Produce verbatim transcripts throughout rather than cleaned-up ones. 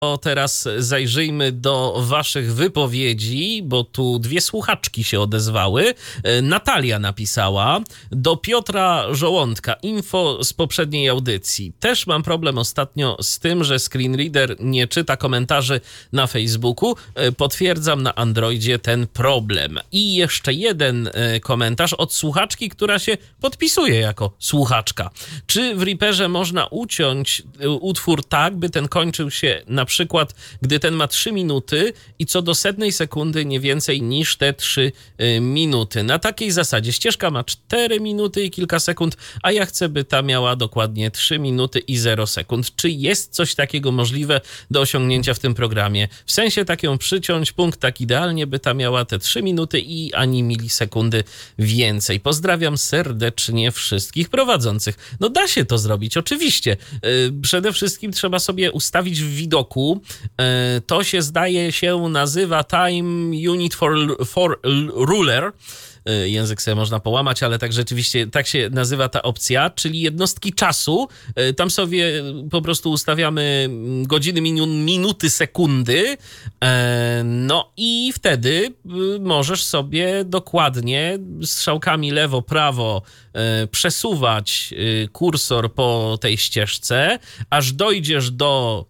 O, teraz zajrzyjmy do waszych wypowiedzi, bo tu dwie słuchaczki się odezwały. Natalia napisała: do Piotra Żołądka, info z poprzedniej audycji. Też mam problem ostatnio z tym, że screenreader nie czyta komentarzy na Facebooku. Potwierdzam, na Androidzie ten problem. I jeszcze jeden komentarz od słuchaczki, która się podpisuje jako słuchaczka. Czy w Reaperze można uciąć utwór tak, by ten kończył się na przykład, gdy ten ma trzy minuty i co do setnej sekundy nie więcej niż te trzy minuty. Na takiej zasadzie ścieżka ma cztery minuty i kilka sekund, a ja chcę, by ta miała dokładnie trzy minuty i zero sekund. Czy jest coś takiego możliwe do osiągnięcia w tym programie? W sensie tak ją przyciąć, punkt tak idealnie, by ta miała te trzy minuty i ani milisekundy więcej. Pozdrawiam serdecznie wszystkich prowadzących. No da się to zrobić, oczywiście. Przede wszystkim trzeba sobie ustawić w widoku. To się, zdaje się, nazywa Time Unit for, for Ruler. Język sobie można połamać, ale tak rzeczywiście tak się nazywa ta opcja, czyli jednostki czasu. Tam sobie po prostu ustawiamy godziny, minuty, sekundy. No i wtedy możesz sobie dokładnie strzałkami lewo, prawo przesuwać kursor po tej ścieżce, aż dojdziesz do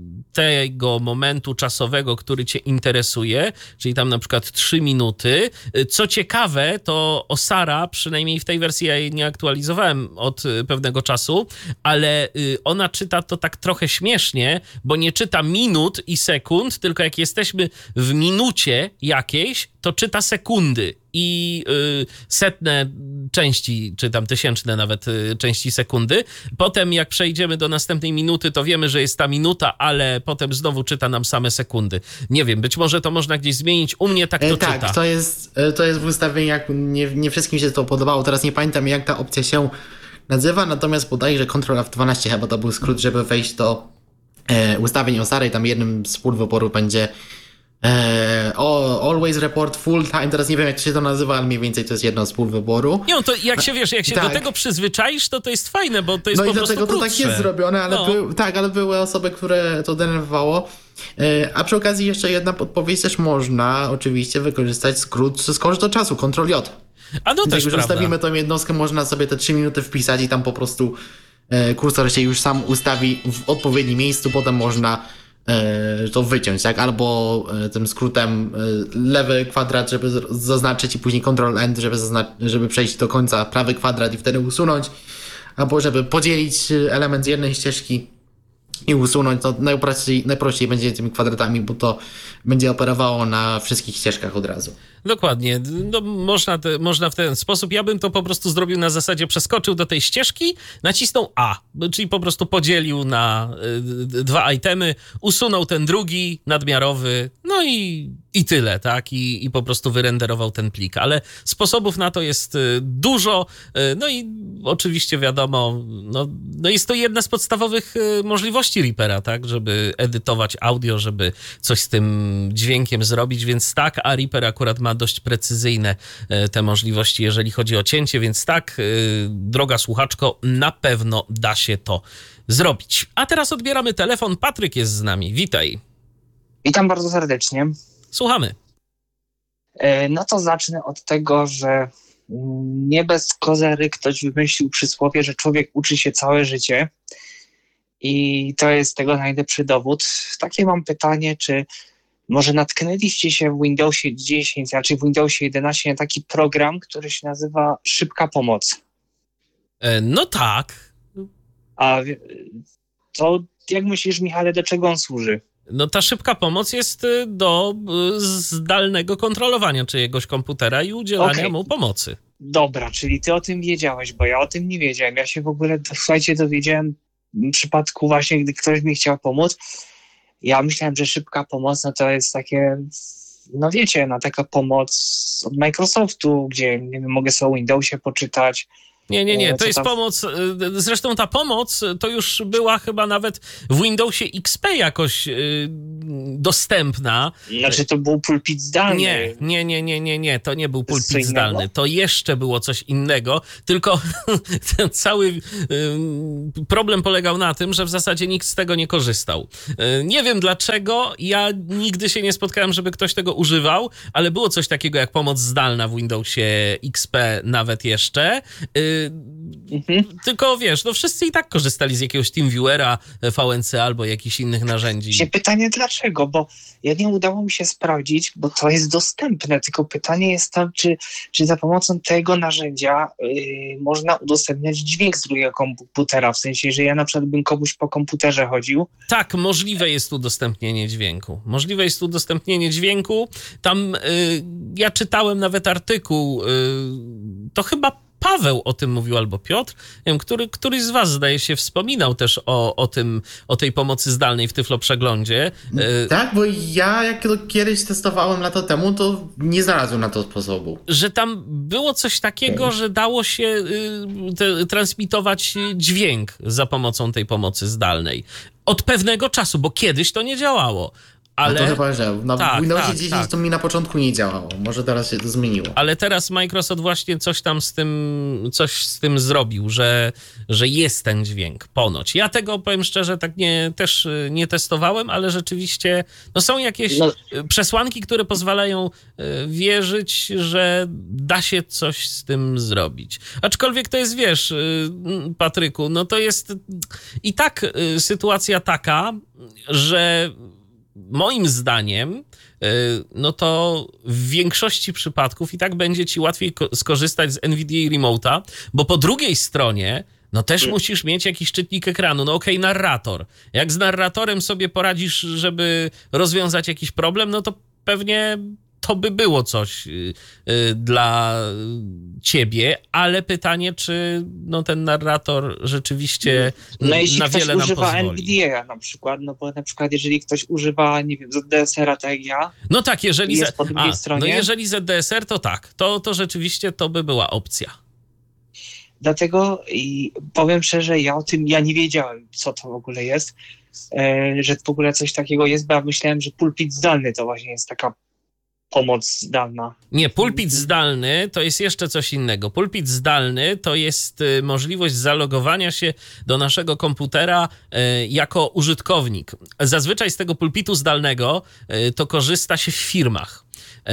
tego momentu czasowego, który cię interesuje, czyli tam na przykład trzy minuty. Co ciekawe, to Osara, przynajmniej w tej wersji ja jej nie aktualizowałem od pewnego czasu, ale ona czyta to tak trochę śmiesznie, bo nie czyta minut i sekund, tylko jak jesteśmy w minucie jakiejś, to czyta sekundy i y, setne części, czy tam tysięczne nawet y, części sekundy. Potem jak przejdziemy do następnej minuty, to wiemy, że jest ta minuta, ale potem znowu czyta nam same sekundy. Nie wiem, być może to można gdzieś zmienić. U mnie tak to e, czyta. Tak, to jest, to jest w ustawieniach, nie, nie wszystkim się to podobało. Teraz nie pamiętam, jak ta opcja się nazywa, natomiast podaję, że Ctrl F dwanaście chyba to był skrót, żeby wejść do e, ustawień Osary. Tam jednym z pól wyboru będzie Eee, always report full time, teraz nie wiem, jak to się to nazywa, ale mniej więcej to jest jedno z pól wyboru. Nie, no to jak się, wiesz, jak się tak. do tego przyzwyczaisz, to to jest fajne, bo to jest no po i prostu dlatego krótsze. To tak jest zrobione, ale no. był, tak, ale były osoby, które to denerwowało. Eee, a przy okazji jeszcze jedna podpowiedź, też można oczywiście wykorzystać skrót z skocz do czasu, Ctrl J. A no Więc też jak już prawda. ustawimy tą jednostkę, można sobie te trzy minuty wpisać i tam po prostu e, kursor się już sam ustawi w odpowiednim miejscu, potem można to wyciąć, tak? Albo tym skrótem lewy kwadrat, żeby zaznaczyć i później Ctrl End, żeby, zazna- żeby przejść do końca prawy kwadrat i wtedy usunąć, albo żeby podzielić element z jednej ścieżki i usunąć, to najprościej, najprościej będzie tymi kwadratami, bo to będzie operowało na wszystkich ścieżkach od razu. Dokładnie. No, można, te, można w ten sposób. Ja bym to po prostu zrobił na zasadzie przeskoczył do tej ścieżki, nacisnął A, czyli po prostu podzielił na y, dwa itemy, usunął ten drugi, nadmiarowy, no i, i tyle, tak? I, I po prostu wyrenderował ten plik. Ale sposobów na to jest y, dużo, y, no i oczywiście wiadomo, no, no jest to jedna z podstawowych y, możliwości Reapera, tak? Żeby edytować audio, żeby coś z tym dźwiękiem zrobić, więc tak, a Reaper akurat ma dość precyzyjne te możliwości, jeżeli chodzi o cięcie, więc tak, droga słuchaczko, na pewno da się to zrobić. A teraz odbieramy telefon. Patryk jest z nami. Witaj. Witam bardzo serdecznie. Słuchamy. No to zacznę od tego, że nie bez kozery ktoś wymyślił przysłowie, że człowiek uczy się całe życie i to jest tego najlepszy dowód. Takie mam pytanie, czy może natknęliście się w Windowsie dziesięć, znaczy w Windowsie jedenaście na taki program, który się nazywa Szybka Pomoc? E, no tak. A to jak myślisz, Michale, do czego on służy? No ta szybka pomoc jest do zdalnego kontrolowania czyjegoś komputera i udzielania okay. mu pomocy. Dobra, czyli ty o tym wiedziałeś, bo ja o tym nie wiedziałem. Ja się w ogóle, słuchajcie, dowiedziałem w przypadku właśnie, gdy ktoś mi chciał pomóc. Ja myślałem, że szybka pomoc, no to jest takie, no wiecie, no taka pomoc od Microsoftu, gdzie nie wiem, mogę sobie o Windowsie poczytać, Nie, nie, nie, to Co jest tam? pomoc, zresztą ta pomoc to już była chyba nawet w Windowsie X P jakoś yy, dostępna. Znaczy to był pulpit zdalny. Nie, nie, nie, nie, nie, nie, to nie był To jest co pulpit innego? zdalny, to jeszcze było coś innego, tylko ten cały yy, problem polegał na tym, że w zasadzie nikt z tego nie korzystał. Yy, nie wiem dlaczego, ja nigdy się nie spotkałem, żeby ktoś tego używał, ale było coś takiego jak pomoc zdalna w Windowsie X P nawet jeszcze. Yy, Mhm. Tylko wiesz, no wszyscy i tak korzystali z jakiegoś TeamViewera, V N C albo jakichś innych narzędzi. Się pytanie dlaczego, bo ja nie udało mi się sprawdzić, bo to jest dostępne, tylko pytanie jest tam, czy, czy za pomocą tego narzędzia yy, można udostępniać dźwięk z drugiego komputera, w sensie, że ja na przykład bym komuś po komputerze chodził. Tak, możliwe jest udostępnienie dźwięku. Możliwe jest udostępnienie dźwięku. Tam y, ja czytałem nawet artykuł, y, to chyba Paweł o tym mówił, albo Piotr, nie wiem, który, któryś z was, zdaje się, wspominał też o, o tym, o tej pomocy zdalnej w Tyflo Przeglądzie. Y, Tak, bo ja jak to kiedyś testowałem lata temu, to nie znalazłem na to sposobu. że tam było coś takiego, że dało się y, te, transmitować dźwięk za pomocą tej pomocy zdalnej. Od pewnego czasu, bo kiedyś to nie działało. Ale, A to chyba, że na Tak, Windowsie tak, dziesięć tak. to mi na początku nie działało. Może teraz się to zmieniło. ale teraz Microsoft właśnie coś tam z tym, coś z tym zrobił, że, że jest ten dźwięk ponoć. Ja tego, powiem szczerze, tak nie, też y, nie testowałem, ale rzeczywiście no są jakieś No. y, przesłanki, które pozwalają y, wierzyć, że da się coś z tym zrobić. Aczkolwiek to jest, wiesz, y, Patryku, no to jest i tak y, sytuacja taka, że moim zdaniem, no to w większości przypadków i tak będzie ci łatwiej ko- skorzystać z N V D A Remote'a, bo po drugiej stronie no też musisz mieć jakiś czytnik ekranu. No okej, narrator. Jak z narratorem sobie poradzisz, żeby rozwiązać jakiś problem, no to pewnie to by było coś y, y, dla ciebie, ale pytanie, czy no, ten narrator rzeczywiście No jeśli na ktoś wiele nam używa pozwoli. N V D A na przykład, no bo na przykład jeżeli ktoś używa, nie wiem, Z D S R-a tak jak ja, No tak, jeżeli, Jest Z- po drugiej A, stronie. no jeżeli Z D S R, to tak, to, to rzeczywiście to by była opcja. dlatego i powiem szczerze, ja o tym, ja nie wiedziałem, co to w ogóle jest, e, że w ogóle coś takiego jest, bo ja myślałem, że pulpit zdalny to właśnie jest taka pomoc zdalna. Nie, pulpit zdalny to jest jeszcze coś innego. Pulpit zdalny to jest y, możliwość zalogowania się do naszego komputera y, jako użytkownik. Zazwyczaj z tego pulpitu zdalnego y, to korzysta się w firmach.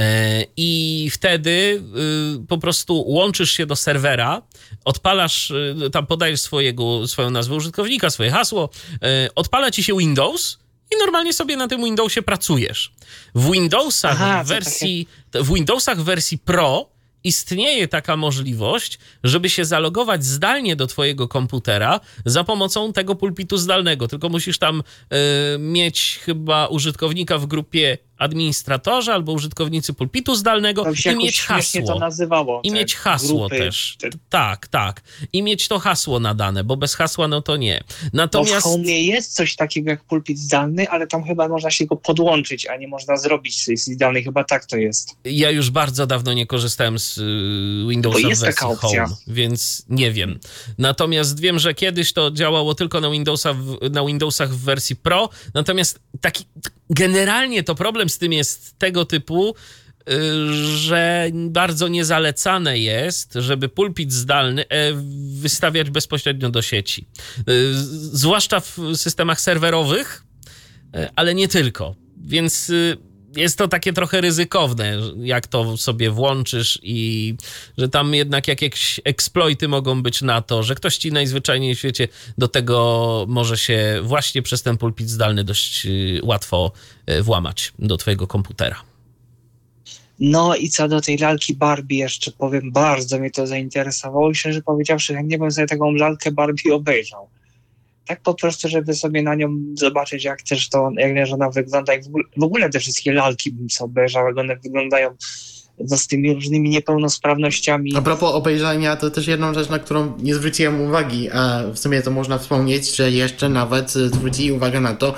I wtedy po prostu łączysz się do serwera, odpalasz, tam podajesz swojego, swoją nazwę użytkownika, swoje hasło, odpala ci się Windows i normalnie sobie na tym Windowsie pracujesz. W Windowsach Aha, w to wersji, w Windowsach w wersji Pro istnieje taka możliwość, żeby się zalogować zdalnie do twojego komputera za pomocą tego pulpitu zdalnego. Tylko musisz tam y, mieć chyba użytkownika w grupie administratorze albo użytkownicy pulpitu zdalnego Tam się i jakoś mieć śmiesznie hasło. to nazywało. I te mieć hasło grupy, też. Te, Tak, tak. I mieć to hasło nadane, bo bez hasła no to nie. bo w Natomiast... Home jest coś takiego jak pulpit zdalny, ale tam chyba można się go podłączyć, a nie można zrobić sesji zdalnej. Chyba tak to jest. Ja już bardzo dawno nie korzystałem z y, Windowsa Bo w jest wersji taka opcja. Home, więc nie wiem. Natomiast wiem, że kiedyś to działało tylko na, Windowsa w, na Windowsach w wersji Pro, natomiast taki, generalnie to problem z tym jest tego typu, y, że bardzo niezalecane jest, żeby pulpit zdalny e, wystawiać bezpośrednio do sieci. Y, zwłaszcza w systemach serwerowych, y, ale nie tylko. Więc y, jest to takie trochę ryzykowne, jak to sobie włączysz i że tam jednak jakieś eksploity mogą być na to, że ktoś ci najzwyczajniej w świecie do tego może się właśnie przez ten pulpit zdalny dość y, łatwo y, włamać do twojego komputera. No i co do tej lalki Barbie jeszcze powiem, bardzo mnie to zainteresowało i szczerze powiedziawszy, chętnie bym sobie taką lalkę Barbie obejrzał. Tak po prostu, żeby sobie na nią zobaczyć, jak też to, jak ona wygląda i w ogóle, w ogóle te wszystkie lalki bym sobie obejrzał, jak one wyglądają no, z tymi różnymi niepełnosprawnościami. A propos obejrzenia, to też jedną rzecz, na którą nie zwróciłem uwagi, a w sumie to można wspomnieć, że jeszcze nawet zwrócili uwagę na to,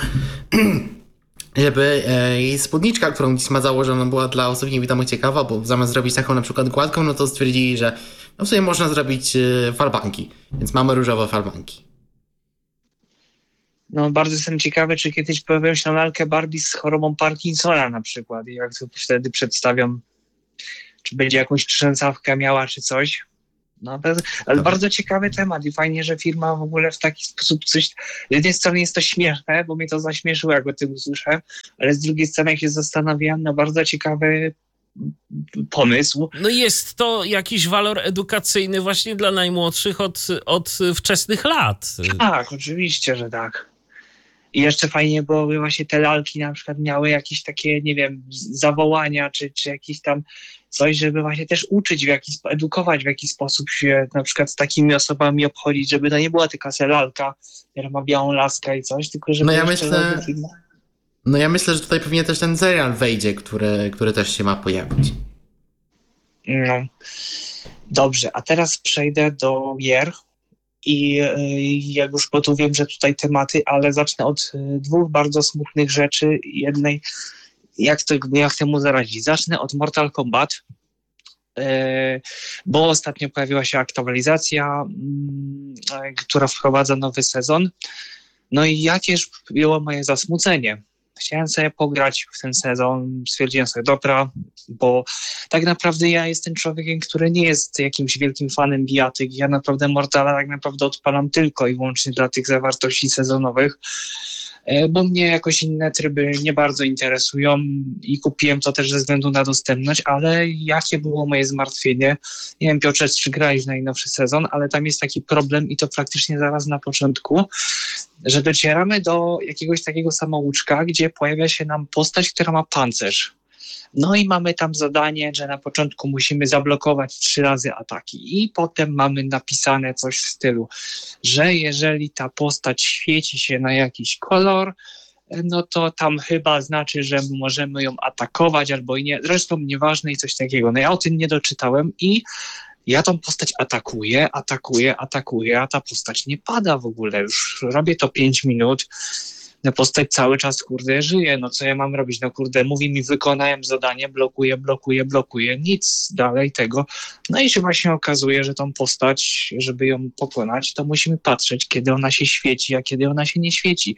żeby e, jej spódniczka, którą gdzieś ma założoną, była dla osób niewidomych ciekawa, bo zamiast zrobić taką na przykład gładką, no to stwierdzili, że no w sumie można zrobić e, falbanki, więc mamy różowe falbanki. No bardzo jestem ciekawy, czy kiedyś pojawią się lalkę Barbie z chorobą Parkinsona na przykład i jak to wtedy przedstawią, czy będzie jakąś trzęsawkę miała, czy coś. No, to, ale bardzo ciekawy temat i fajnie, że firma w ogóle w taki sposób coś... Z jednej strony jest to śmieszne, bo mnie to zaśmieszyło, jak o tym usłyszałem, ale z drugiej strony jak się zastanawiałem, no bardzo ciekawy pomysł. No jest to jakiś walor edukacyjny właśnie dla najmłodszych od, od wczesnych lat. Tak, oczywiście, że tak. I jeszcze fajnie byłoby właśnie te lalki na przykład miały jakieś takie, nie wiem, zawołania, czy, czy jakieś tam coś, żeby właśnie też uczyć, w jaki, edukować, w jaki sposób się na przykład z takimi osobami obchodzić, żeby to nie była tylko se lalka, która ma białą laskę i coś, tylko żeby... No ja myślę, no ja myślę, że tutaj pewnie też ten serial wejdzie, który, który też się ma pojawić. No. Dobrze, a teraz przejdę do gier. I jak już po tu wiem, że tutaj tematy, ale zacznę od dwóch bardzo smutnych rzeczy. Jednej, jak, to, jak temu zaradzić? Zacznę od Mortal Kombat, bo ostatnio pojawiła się aktualizacja, która wprowadza nowy sezon. No i jakież było moje zasmucenie. Chciałem sobie pograć w ten sezon, stwierdziłem sobie, dobra, bo tak naprawdę ja jestem człowiekiem, który nie jest jakimś wielkim fanem bijatyk. Ja naprawdę Mortala tak naprawdę odpalam tylko i wyłącznie dla tych zawartości sezonowych, bo mnie jakoś inne tryby nie bardzo interesują i kupiłem to też ze względu na dostępność, ale jakie było moje zmartwienie? Nie wiem, Piotrze, czy grałeś w najnowszy sezon, ale tam jest taki problem i to praktycznie zaraz na początku, że docieramy do jakiegoś takiego samouczka, gdzie pojawia się nam postać, która ma pancerz. No i mamy tam zadanie, że na początku musimy zablokować trzy razy ataki i potem mamy napisane coś w stylu, że jeżeli ta postać świeci się na jakiś kolor, no to tam chyba znaczy, że możemy ją atakować albo i nie. Zresztą nieważne i coś takiego. No ja o tym nie doczytałem i ja tą postać atakuję, atakuję, atakuję, a ta postać nie pada w ogóle. Już robię to pięć minut. No postać cały czas, kurde, żyje. No co ja mam robić? No kurde, mówi mi, wykonałem zadanie, blokuję, blokuję, blokuję. Nic dalej tego. No i się właśnie okazuje, że tą postać, żeby ją pokonać, to musimy patrzeć, kiedy ona się świeci, a kiedy ona się nie świeci.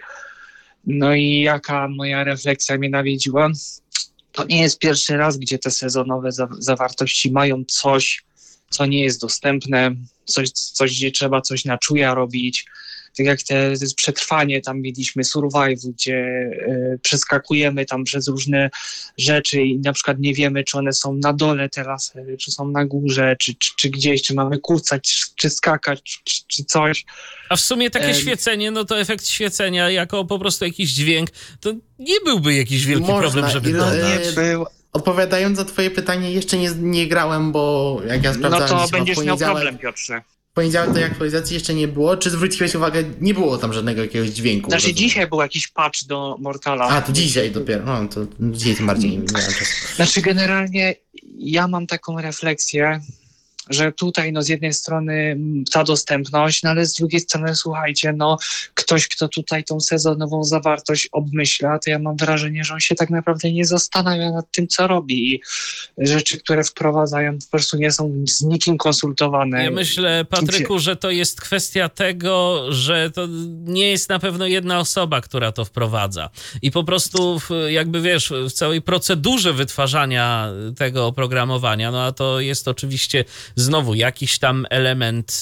No i jaka moja refleksja mnie nawiedziła? To nie jest pierwszy raz, gdzie te sezonowe za- zawartości mają coś, co nie jest dostępne, coś, coś, gdzie trzeba coś na czuja robić. Tak jak te przetrwanie, tam mieliśmy survival, gdzie y, przeskakujemy tam przez różne rzeczy i na przykład nie wiemy, czy one są na dole teraz, y, czy są na górze, czy, czy, czy gdzieś, czy mamy kucać, czy, czy skakać, czy, czy coś. A w sumie takie Em. świecenie, no to efekt świecenia jako po prostu jakiś dźwięk, to nie byłby jakiś wielki Można, problem, żeby i- dodać. e, był- Odpowiadając za twoje pytanie, jeszcze nie, nie grałem, bo jak ja No sprawdzałem to dzisiaj w będziesz miał poniedziałek, problem, Piotrze. w poniedziałek tej aktualizacji jeszcze nie było. Czy zwróciłeś uwagę, nie było tam żadnego jakiegoś dźwięku? Znaczy rozumiem. dzisiaj był jakiś patch do Mortala. A, to dzisiaj dopiero. No, to dzisiaj tym bardziej nie miałem czasu. Znaczy generalnie ja mam taką refleksję, że tutaj no z jednej strony mm, ta dostępność, no ale z drugiej strony słuchajcie, no ktoś, kto tutaj tą sezonową zawartość obmyśla, to ja mam wrażenie, że on się tak naprawdę nie zastanawia nad tym, co robi i rzeczy, które wprowadzają po prostu nie są z nikim konsultowane. Ja myślę, Patryku, że to jest kwestia tego, że to nie jest na pewno jedna osoba, która to wprowadza. I po prostu w, jakby wiesz, w całej procedurze wytwarzania tego oprogramowania, no a to jest oczywiście znowu jakiś tam element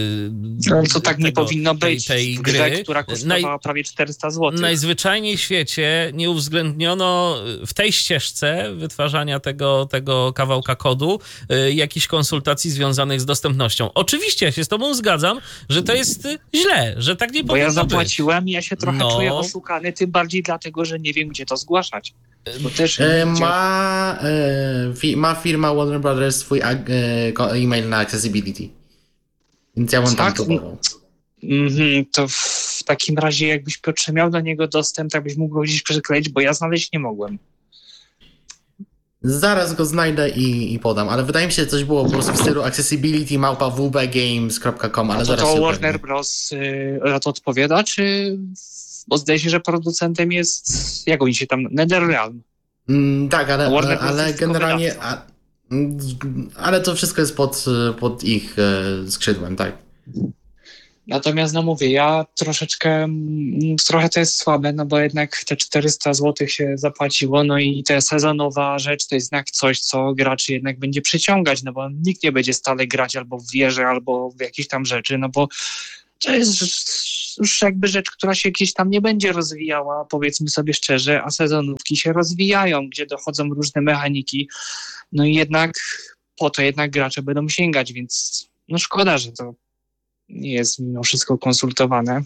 yy, No, to tak nie tego, powinno tej, być tej w grze, gry. która kosztowała Naj, prawie czterysta złotych. najzwyczajniej w świecie nie uwzględniono w tej ścieżce wytwarzania tego, tego kawałka kodu y, jakichś konsultacji związanych z dostępnością. Oczywiście ja się z tobą zgadzam, że to jest y, źle, że tak nie Bo powinno ja zapłaciłem być. i ja się trochę No. czuję oszukany, tym bardziej dlatego, że nie wiem, gdzie to zgłaszać. Bo też E, gdzie- ma, e, fi, ma firma Warner Brothers swój ag- e, ko- e-mail na accessibility. Więc ja bym tam Tak? próbował. Mhm, to w takim razie jakbyś, Piotrze, miał do niego dostęp, tak byś mógł go gdzieś przykleić, bo ja znaleźć nie mogłem. Zaraz go znajdę i, i podam, ale wydaje mi się, że coś było po prostu w stylu accessibility małpa w b games kropka com, ale A to, zaraz to się Warner upewnię. Bros. Y, za to odpowiada, czy... Bo zdaje się, że producentem jest... Jak oni się tam... NetherRealm. Mm, tak, ale, Warner ale, Bros. ale jest tylko generalnie... wydawcą. A, Ale to wszystko jest pod, pod ich skrzydłem, tak. Natomiast no mówię, ja troszeczkę, trochę to jest słabe, no bo jednak te czterysta złotych się zapłaciło, no i ta sezonowa rzecz to jest jednak coś, co graczy jednak będzie przyciągać, no bo nikt nie będzie stale grać albo w wieże, albo w jakieś tam rzeczy, no bo to jest już jakby rzecz, która się gdzieś tam nie będzie rozwijała, powiedzmy sobie szczerze, a sezonówki się rozwijają, gdzie dochodzą różne mechaniki, no i jednak po to jednak gracze będą sięgać, więc no szkoda, że to nie jest mimo wszystko konsultowane.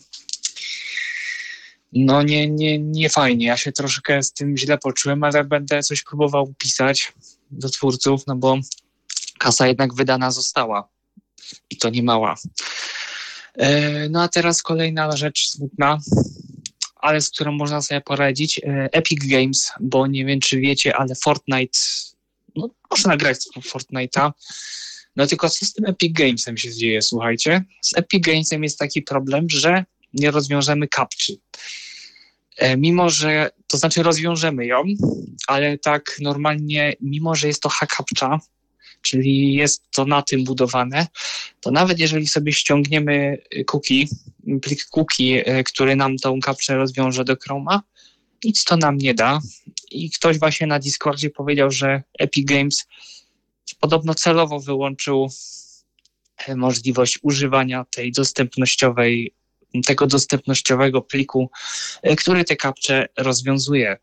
No nie, nie, nie fajnie. Ja się troszkę z tym źle poczułem, ale będę coś próbował pisać do twórców, no bo kasa jednak wydana została. I to nie mała. No a teraz kolejna rzecz smutna, ale z którą można sobie poradzić. Epic Games, bo nie wiem, czy wiecie, ale Fortnite, no można grać w Fortnite'a. No tylko co z tym Epic Gamesem się dzieje, słuchajcie? Z Epic Gamesem jest taki problem, że nie rozwiążemy kapczy. E, mimo, że, to znaczy rozwiążemy ją, ale tak normalnie, mimo, że jest to hakapcza, czyli jest to na tym budowane, to nawet jeżeli sobie ściągniemy cookie, plik cookie, który nam tą kapczę rozwiąże do Chroma, nic to nam nie da. I ktoś właśnie na Discordzie powiedział, że Epic Games podobno celowo wyłączył możliwość używania tej dostępnościowej, tego dostępnościowego pliku, który te kapcze rozwiązuje.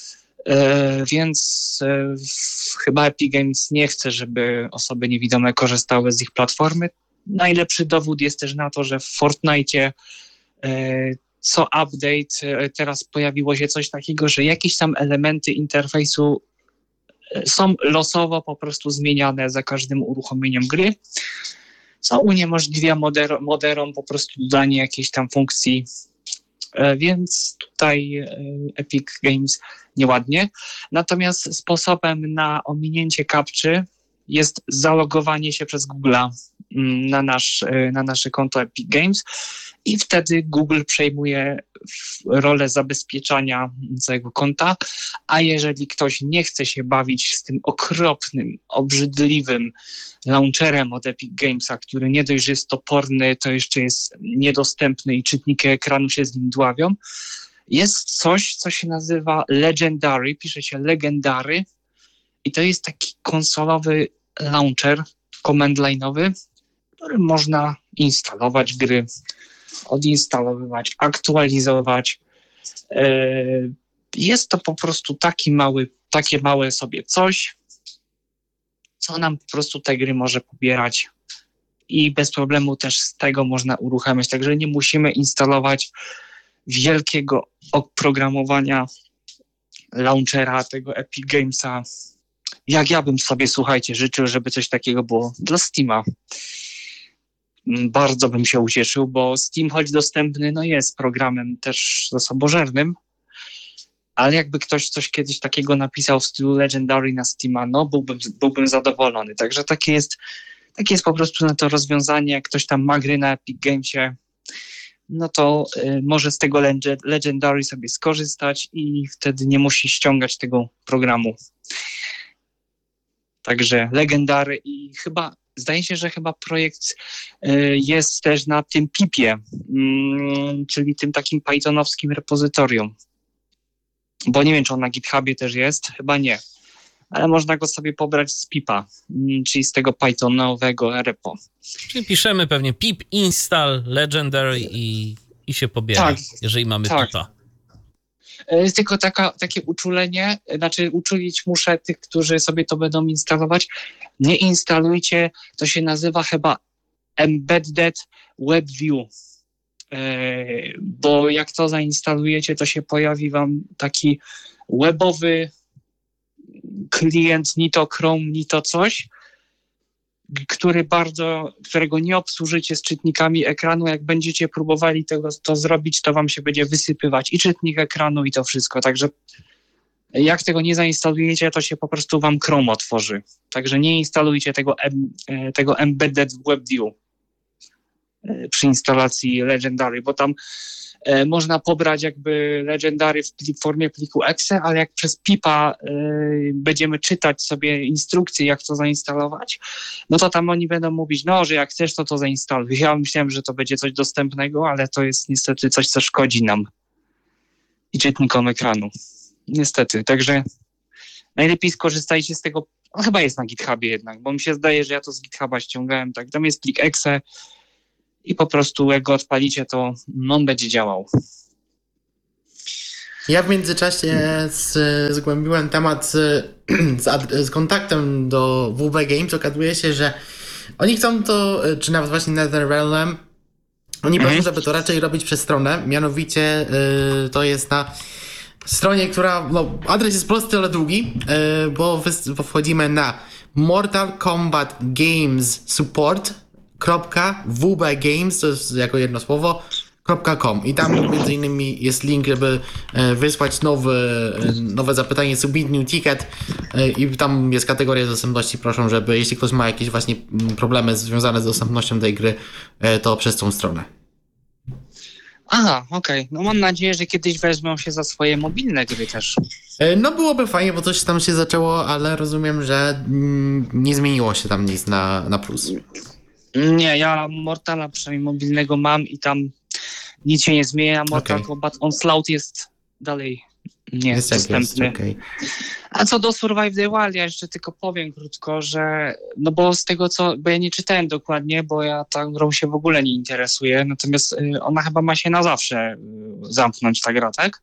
Więc chyba Epic Games nie chce, żeby osoby niewidome korzystały z ich platformy. Najlepszy dowód jest też na to, że w Fortnite co update teraz pojawiło się coś takiego, że jakieś tam elementy interfejsu są losowo po prostu zmieniane za każdym uruchomieniem gry, co uniemożliwia moder- moderom po prostu dodanie jakiejś tam funkcji, więc tutaj Epic Games nieładnie. Natomiast sposobem na ominięcie kapczy jest zalogowanie się przez Google'a na, nasz, na nasze konto Epic Games i wtedy Google przejmuje rolę zabezpieczania całego konta, a jeżeli ktoś nie chce się bawić z tym okropnym, obrzydliwym launcherem od Epic Gamesa, który nie dość, że jest toporny, to jeszcze jest niedostępny i czytniki ekranu się z nim dławią, jest coś, co się nazywa Legendary, pisze się Legendary i to jest taki konsolowy launcher command line'owy, którym można instalować gry, odinstalowywać, aktualizować. Jest to po prostu taki mały, takie małe sobie coś, co nam po prostu te gry może pobierać i bez problemu też z tego można uruchamiać. Także nie musimy instalować wielkiego oprogramowania launchera tego Epic Gamesa. Jak ja bym sobie, słuchajcie, życzył, żeby coś takiego było dla Steama. Bardzo bym się ucieszył, bo Steam, choć dostępny, no jest programem też zasobożernym, ale jakby ktoś coś kiedyś takiego napisał w stylu Legendary na Steama, no byłbym, byłbym zadowolony. Także takie jest, takie jest po prostu na to rozwiązanie. Jak ktoś tam ma gry na Epic Gamesie, no to y, może z tego Legendary sobie skorzystać i wtedy nie musi ściągać tego programu. Także Legendary i chyba zdaje się, że chyba projekt y, jest też na tym pipie, y, czyli tym takim pythonowskim repozytorium. Bo nie wiem, czy on na GitHubie też jest, chyba nie. Ale można go sobie pobrać z pipa, y, czyli z tego pythonowego repo. Czyli piszemy pewnie pip install Legendary i, i się pobiera, tak, jeżeli mamy tak. pipa. Jest tylko taka, takie uczulenie, znaczy uczulić muszę tych, którzy sobie to będą instalować. Nie instalujcie, to się nazywa chyba Embedded Web View, bo jak to zainstalujecie, to się pojawi wam taki webowy klient, ni to Chrome, ni to coś, który bardzo, którego nie obsłużycie z czytnikami ekranu. Jak będziecie próbowali tego, to zrobić, to wam się będzie wysypywać i czytnik ekranu, i to wszystko. Także jak tego nie zainstalujecie, to się po prostu wam Chrome otworzy. Także nie instalujcie tego, tego Embedded Web View. przy instalacji Legendary, bo tam e, można pobrać jakby Legendary w, pli, w formie pliku exe, ale jak przez pipa e, będziemy czytać sobie instrukcje, jak to zainstalować, no to tam oni będą mówić, no, że jak chcesz, to to zainstaluj. Ja myślałem, że to będzie coś dostępnego, ale to jest niestety coś, co szkodzi nam i czytnikom ekranu. Niestety, także najlepiej skorzystajcie z tego, no chyba jest na GitHubie jednak, bo mi się zdaje, że ja to z GitHuba ściągałem, tak, tam jest plik exe i po prostu jak go odpalicie, to on będzie działał. Ja w międzyczasie z, zgłębiłem temat z, z, z kontaktem do W B Games. Okazuje się, że oni chcą to, czy nawet właśnie NetherRealm, oni mhm. proszą, żeby to raczej robić przez stronę, mianowicie y, to jest na stronie, która, no adres jest prosty, ale długi, y, bo, wy, bo wchodzimy na Mortal Kombat Games Support .wbgames, to jest jako jedno słowo, .com i tam między innymi jest link, żeby wysłać nowy, nowe zapytanie Submit New Ticket i tam jest kategoria dostępności. Proszę, żeby jeśli ktoś ma jakieś właśnie problemy związane z dostępnością tej gry, to przez tą stronę. Aha, okej. Okay. No mam nadzieję, że kiedyś wezmą się za swoje mobilne gry też. No byłoby fajnie, bo coś tam się zaczęło, ale rozumiem, że nie zmieniło się tam nic na, na plus. Nie, ja Mortala przynajmniej mobilnego mam i tam nic się nie zmienia. Mortal okay. Kombat Onslaught jest dalej nie jest dostępny. Jest, okay. A co do Survive the Wild, ja jeszcze tylko powiem krótko, że no bo z tego co, bo ja nie czytałem dokładnie, bo ja tą grą się w ogóle nie interesuję, natomiast y, ona chyba ma się na zawsze y, zamknąć ta gra, tak?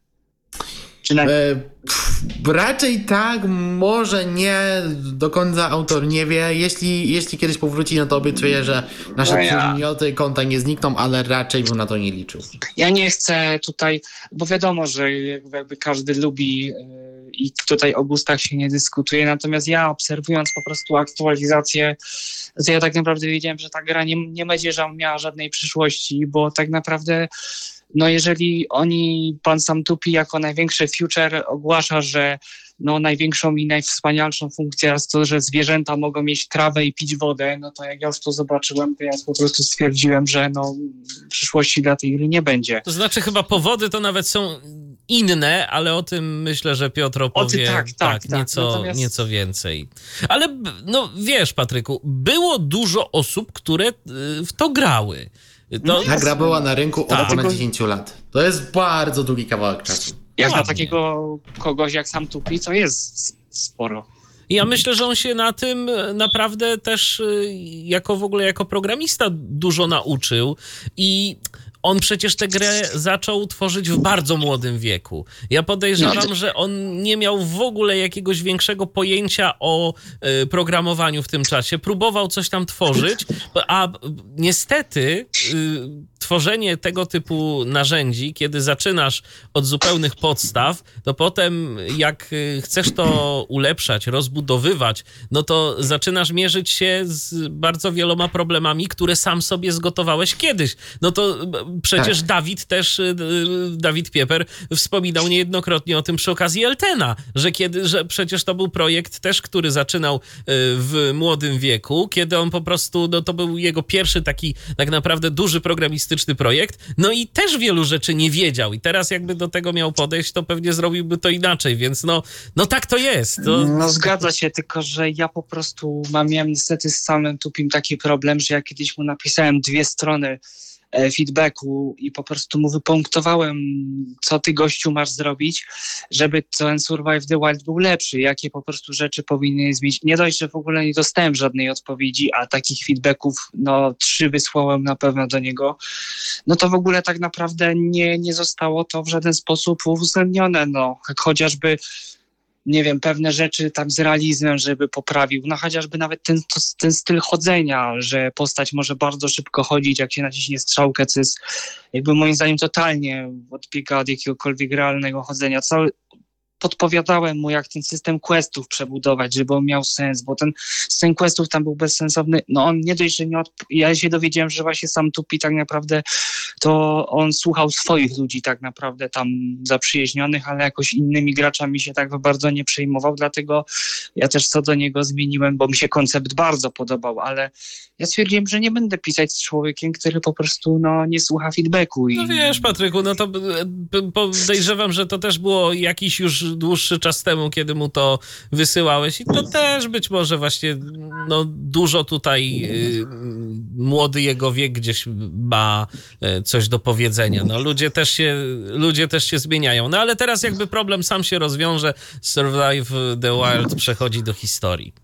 Czy na... e, pff, raczej tak, może nie do końca autor nie wie. Jeśli, jeśli kiedyś powróci, no to obiecuję, że nasze no przedmioty ja... konta nie znikną, ale raczej bym na to nie liczył. Ja nie chcę tutaj, bo wiadomo, że jakby każdy lubi yy, i tutaj o gustach się nie dyskutuje, natomiast ja obserwując po prostu aktualizację, to ja tak naprawdę wiedziałem, że ta gra nie, nie będzie miała żadnej przyszłości, bo tak naprawdę no jeżeli oni, pan Sam Tupi jako największy future ogłasza, że no największą i najwspanialszą funkcją jest to, że zwierzęta mogą mieć trawę i pić wodę, no to jak ja już to zobaczyłem, to ja po prostu stwierdziłem, że no przyszłości dla tej gry nie będzie. To znaczy chyba powody to nawet są inne, ale o tym myślę, że Piotr opowie tak, tak, tak, tak. Nieco, Natomiast... nieco więcej. Ale no wiesz, Patryku, było dużo osób, które w to grały. To... Ta gra była na rynku tak. od ponad dziesięć lat. To jest bardzo długi kawałek czasu. Jak Ładnie. Na takiego kogoś jak Sam Tupi, to jest sporo. Ja myślę, że on się na tym naprawdę też jako w ogóle jako programista dużo nauczył i on przecież tę grę zaczął tworzyć w bardzo młodym wieku. Ja podejrzewam, no. że on nie miał w ogóle jakiegoś większego pojęcia o y, programowaniu w tym czasie. Próbował coś tam tworzyć, a niestety y, tworzenie tego typu narzędzi, kiedy zaczynasz od zupełnych podstaw, to potem jak chcesz to ulepszać, rozbudowywać, no to zaczynasz mierzyć się z bardzo wieloma problemami, które sam sobie zgotowałeś kiedyś. No to przecież tak. Dawid też, Dawid Pieper wspominał niejednokrotnie o tym przy okazji Eltena, że kiedy, że przecież to był projekt też, który zaczynał w młodym wieku, kiedy on po prostu, no to był jego pierwszy taki tak naprawdę duży programistyczny projekt, no i też wielu rzeczy nie wiedział i teraz jakby do tego miał podejść, to pewnie zrobiłby to inaczej, więc no, no tak to jest. To... No zgadza się, tylko że ja po prostu mam, miałem niestety z samym Tupim taki problem, że ja kiedyś mu napisałem dwie strony feedbacku i po prostu mu wypunktowałem, co ty gościu masz zrobić, żeby ten Survive the Wild był lepszy, jakie po prostu rzeczy powinny zmienić. Nie dość, że w ogóle nie dostałem żadnej odpowiedzi, a takich feedbacków, no trzy wysłałem na pewno do niego, no to w ogóle tak naprawdę nie, nie zostało to w żaden sposób uwzględnione, no chociażby nie wiem, pewne rzeczy tam z realizmem, żeby poprawił, no chociażby nawet ten, to, ten styl chodzenia, że postać może bardzo szybko chodzić, jak się naciśnie strzałkę, co jest jakby moim zdaniem totalnie odbiega od jakiegokolwiek realnego chodzenia. Cały, podpowiadałem mu, jak ten system questów przebudować, żeby on miał sens, bo ten system questów tam był bezsensowny. No on nie dość, że nie odp- ja się dowiedziałem, że właśnie sam Tupi tak naprawdę to on słuchał swoich ludzi tak naprawdę tam zaprzyjaźnionych, ale jakoś innymi graczami się tak bardzo nie przejmował, dlatego ja też co do niego zmieniłem, bo mi się koncept bardzo podobał, ale ja stwierdziłem, że nie będę pisać z człowiekiem, który po prostu no, nie słucha feedbacku. I... No wiesz, Patryku, no to podejrzewam, że to też było jakiś już dłuższy czas temu, kiedy mu to wysyłałeś i to też być może właśnie no, dużo tutaj y, młody jego wiek gdzieś ma y, coś do powiedzenia. No ludzie też się, ludzie też się zmieniają. No ale teraz jakby problem sam się rozwiąże, Survive the Wild przechodzi do historii.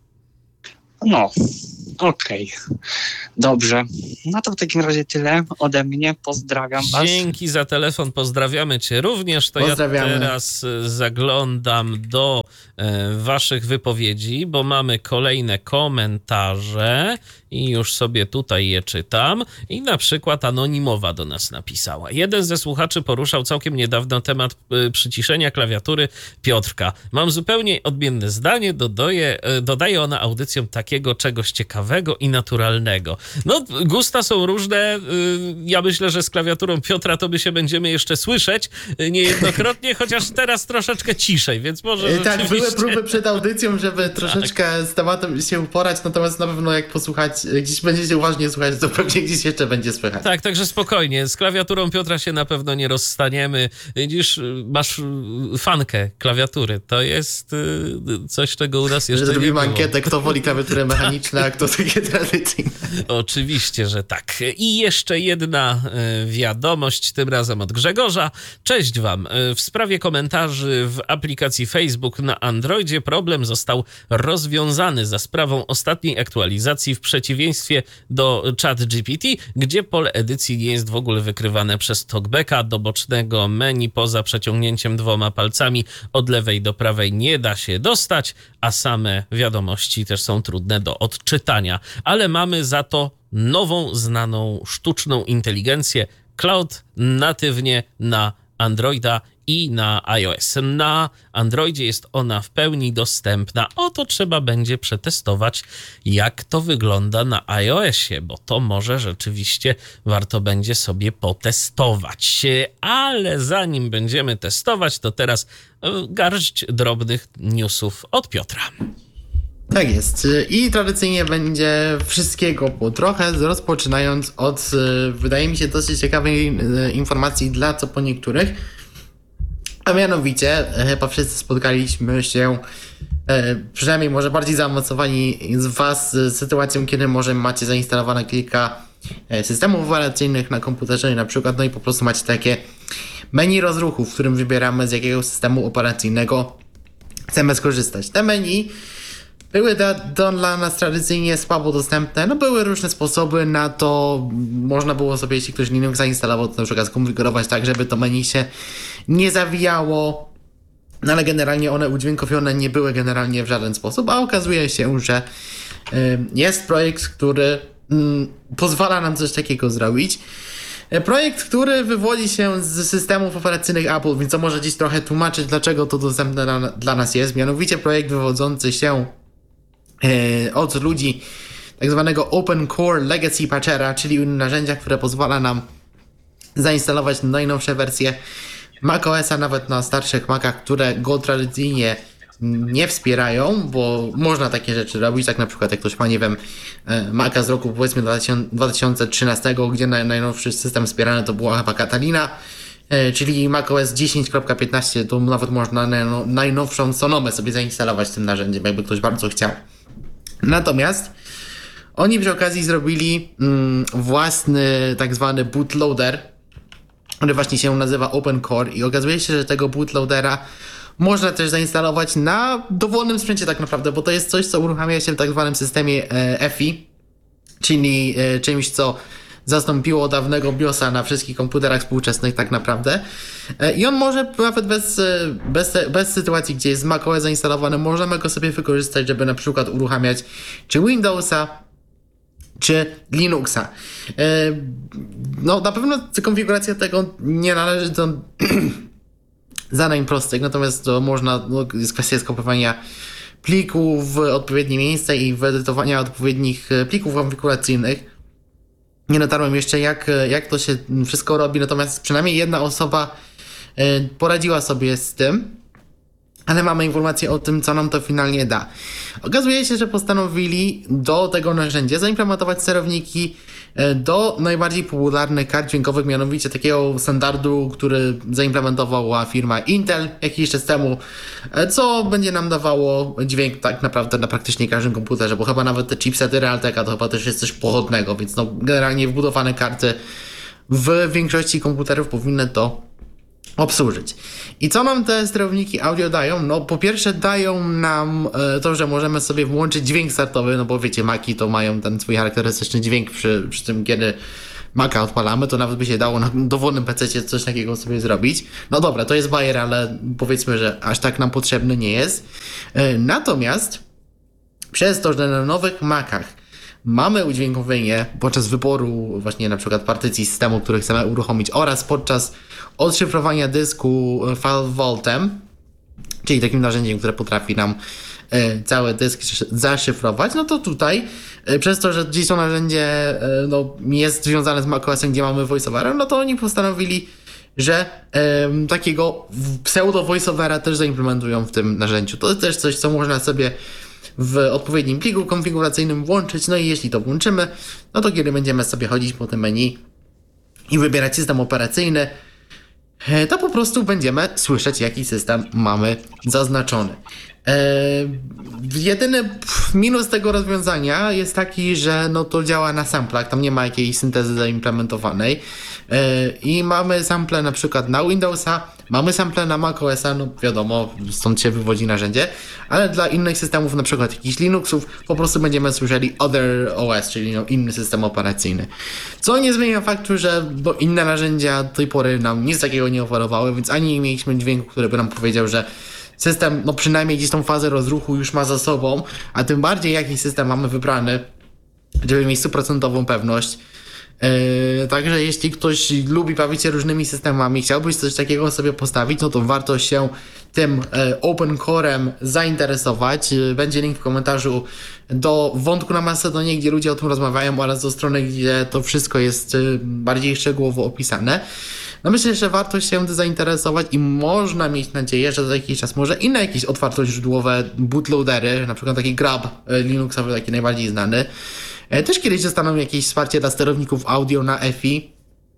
No, okej. Okay. Dobrze. No to w takim razie tyle ode mnie. Pozdrawiam was. Dzięki za telefon. Pozdrawiamy cię również. To ja teraz zaglądam do e, waszych wypowiedzi, bo mamy kolejne komentarze i już sobie tutaj je czytam. I na przykład Anonimowa do nas napisała. Jeden ze słuchaczy poruszał całkiem niedawno temat e, przyciszenia klawiatury Piotrka. Mam zupełnie odmienne zdanie. Dodaje, e, dodaje ona audycjom takiego czegoś ciekawego i naturalnego. No, gusta są różne. Ja myślę, że z klawiaturą Piotra to my się będziemy jeszcze słyszeć niejednokrotnie, chociaż teraz troszeczkę ciszej, więc może Tak, rzeczywiście... były próby przed audycją, żeby troszeczkę tak. z tematem się uporać, natomiast na pewno jak posłuchać, gdzieś będziecie uważnie słuchać, to pewnie gdzieś jeszcze będzie słychać. Tak, także spokojnie. Z klawiaturą Piotra się na pewno nie rozstaniemy. Widzisz, masz fankę klawiatury. To jest coś, czego u nas jeszcze nie było. Zrobimy ankietę, kto woli klawiaturę mechaniczną, a kto takie tradycyjne. Oczywiście, że tak. I jeszcze jedna wiadomość, tym razem od Grzegorza. Cześć wam. W sprawie komentarzy w aplikacji Facebook na Androidzie problem został rozwiązany za sprawą ostatniej aktualizacji w przeciwieństwie do ChatGPT, gdzie pole edycji nie jest w ogóle wykrywane przez talkbacka. Do bocznego menu poza przeciągnięciem dwoma palcami od lewej do prawej nie da się dostać, a same wiadomości też są trudne do odczytania. Ale mamy za to nową, znaną sztuczną inteligencję Cloud natywnie na Androida i na iOS. Na Androidzie jest ona w pełni dostępna. Oto trzeba będzie przetestować, jak to wygląda na iOSie, bo to może rzeczywiście warto będzie sobie potestować. Ale zanim będziemy testować, to teraz garść drobnych newsów od Piotra. Tak jest. I tradycyjnie będzie wszystkiego po trochę, rozpoczynając od, wydaje mi się, dosyć ciekawej informacji dla co po niektórych. A mianowicie, chyba wszyscy spotkaliśmy się, przynajmniej może bardziej zaawansowani z was, z sytuacją, kiedy może macie zainstalowane kilka systemów operacyjnych na komputerze, na przykład, no i po prostu macie takie menu rozruchu, w którym wybieramy, z jakiego systemu operacyjnego chcemy skorzystać. Te menu były dla, dla nas tradycyjnie słabo dostępne, no były różne sposoby na to, można było sobie, jeśli ktoś Linux zainstalował, to na przykład skonfigurować tak, żeby to menu się nie zawijało, no ale generalnie one udźwiękowione nie były generalnie w żaden sposób, a okazuje się, że y, jest projekt, który y, pozwala nam coś takiego zrobić. Projekt, który wywodzi się z systemów operacyjnych Apple, więc to może dziś trochę tłumaczyć, dlaczego to dostępne dla, dla nas jest. Mianowicie projekt wywodzący się e, od ludzi tak zwanego Open Core Legacy Patchera, czyli narzędzia, które pozwala nam zainstalować najnowsze wersje macOSa, nawet na starszych Macach, które go tradycyjnie nie wspierają, bo można takie rzeczy robić, tak na przykład jak ktoś ma, nie wiem, Maca z roku powiedzmy dwa tysiące trzynastego, gdzie najnowszy system wspierany to była chyba Catalina, czyli macOS dziesięć kropka piętnaście, to nawet można najnowszą Sonomę sobie zainstalować tym narzędziem, jakby ktoś bardzo chciał. Natomiast oni przy okazji zrobili mm, własny tak zwany bootloader, który właśnie się nazywa Open Core i okazuje się, że tego bootloadera można też zainstalować na dowolnym sprzęcie tak naprawdę, bo to jest coś, co uruchamia się w tak zwanym systemie e, F I, czyli e, czymś, co zastąpiło dawnego BIOSa na wszystkich komputerach współczesnych tak naprawdę. E, I on może nawet bez, bez, bez sytuacji, gdzie jest macOS zainstalowany, możemy go sobie wykorzystać, żeby na przykład uruchamiać czy Windowsa, czy Linuxa. E, no na pewno konfiguracja tego nie należy do zadań prostych, natomiast to można, no, jest kwestia skopiowania plików w odpowiednie miejsce i wyedytowania odpowiednich plików konfiguracyjnych. Nie dotarłem jeszcze, jak, jak to się wszystko robi, natomiast przynajmniej jedna osoba poradziła sobie z tym, ale mamy informację o tym, co nam to finalnie da. Okazuje się, że postanowili do tego narzędzia zaimplementować sterowniki do najbardziej popularnych kart dźwiękowych, mianowicie takiego standardu, który zaimplementowała firma Intel jakiś czas temu, co będzie nam dawało dźwięk tak naprawdę na praktycznie każdym komputerze, bo chyba nawet te chipsety Realteka to chyba też jest coś pochodnego, więc no generalnie wbudowane karty w większości komputerów powinny to obsłużyć. I co nam te sterowniki audio dają? No po pierwsze dają nam e, to, że możemy sobie włączyć dźwięk startowy, no bo wiecie, Maki to mają ten swój charakterystyczny dźwięk przy, przy tym, kiedy Maca odpalamy, to nawet by się dało na dowolnym pececie coś takiego sobie zrobić. No dobra, to jest bajer, ale powiedzmy, że aż tak nam potrzebny nie jest. E, natomiast przez to, że na nowych Macach mamy udźwiękowienie podczas wyboru właśnie na przykład partycji systemu, który chcemy uruchomić, oraz podczas odszyfrowania dysku File Vaultem, czyli takim narzędziem, które potrafi nam e, cały dysk zaszyfrować, no to tutaj e, przez to, że gdzieś to narzędzie e, no, jest związane z macOSem, gdzie mamy voiceovera, no to oni postanowili, że e, takiego pseudo voiceovera też zaimplementują w tym narzędziu. To jest też coś, co można sobie w odpowiednim pliku konfiguracyjnym włączyć, no i jeśli to włączymy, no to kiedy będziemy sobie chodzić po tym menu i wybierać system operacyjny, to po prostu będziemy słyszeć, jaki system mamy zaznaczony. Eee, jedyny minus tego rozwiązania jest taki, że no to działa na samplach, tam nie ma jakiejś syntezy zaimplementowanej eee, i mamy sample na przykład na Windowsa, mamy sample na macOSa, no wiadomo, stąd się wywodzi narzędzie, ale dla innych systemów, na przykład jakichś Linuxów, po prostu będziemy słyszeli Other O S, czyli no inny system operacyjny. Co nie zmienia faktu, że bo inne narzędzia do tej pory nam nic takiego nie oferowały, więc ani nie mieliśmy dźwięku, który by nam powiedział, że system, no przynajmniej gdzieś tą fazę rozruchu już ma za sobą, a tym bardziej jaki system mamy wybrany, żeby mieć stuprocentową pewność. Yy, także jeśli ktoś lubi bawić się różnymi systemami, chciałbyś coś takiego sobie postawić, no to warto się tym yy, Open Corem zainteresować. Yy, będzie link w komentarzu do wątku na Mastodonie, gdzie ludzie o tym rozmawiają, oraz do strony, gdzie to wszystko jest yy, bardziej szczegółowo opisane. No myślę, że warto się tym zainteresować i można mieć nadzieję, że za jakiś czas może inne jakieś otwartoźródłowe bootloadery, na przykład taki Grab Linuxowy, taki najbardziej znany, też kiedyś dostaną jakieś wsparcie dla sterowników audio na F I,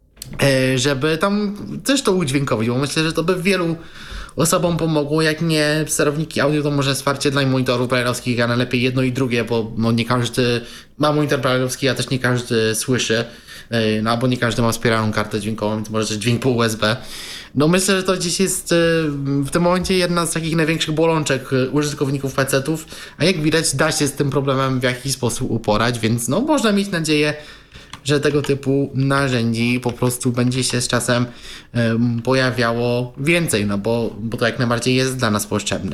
żeby tam też to udźwiękowić, bo myślę, że to by wielu osobom pomogło. Jak nie sterowniki audio, to może wsparcie dla monitorów braille'owskich, a najlepiej jedno i drugie, bo no nie każdy ma monitor braille'owski, a też nie każdy słyszy, no albo nie każdy ma wspieraną kartę dźwiękową, więc może też dźwięk po U S B. No myślę, że to gdzieś jest w tym momencie jedna z takich największych bolączek użytkowników pecetów, a jak widać da się z tym problemem w jakiś sposób uporać, więc no można mieć nadzieję, że tego typu narzędzi po prostu będzie się z czasem um, pojawiało więcej, no bo, bo to jak najbardziej jest dla nas potrzebne.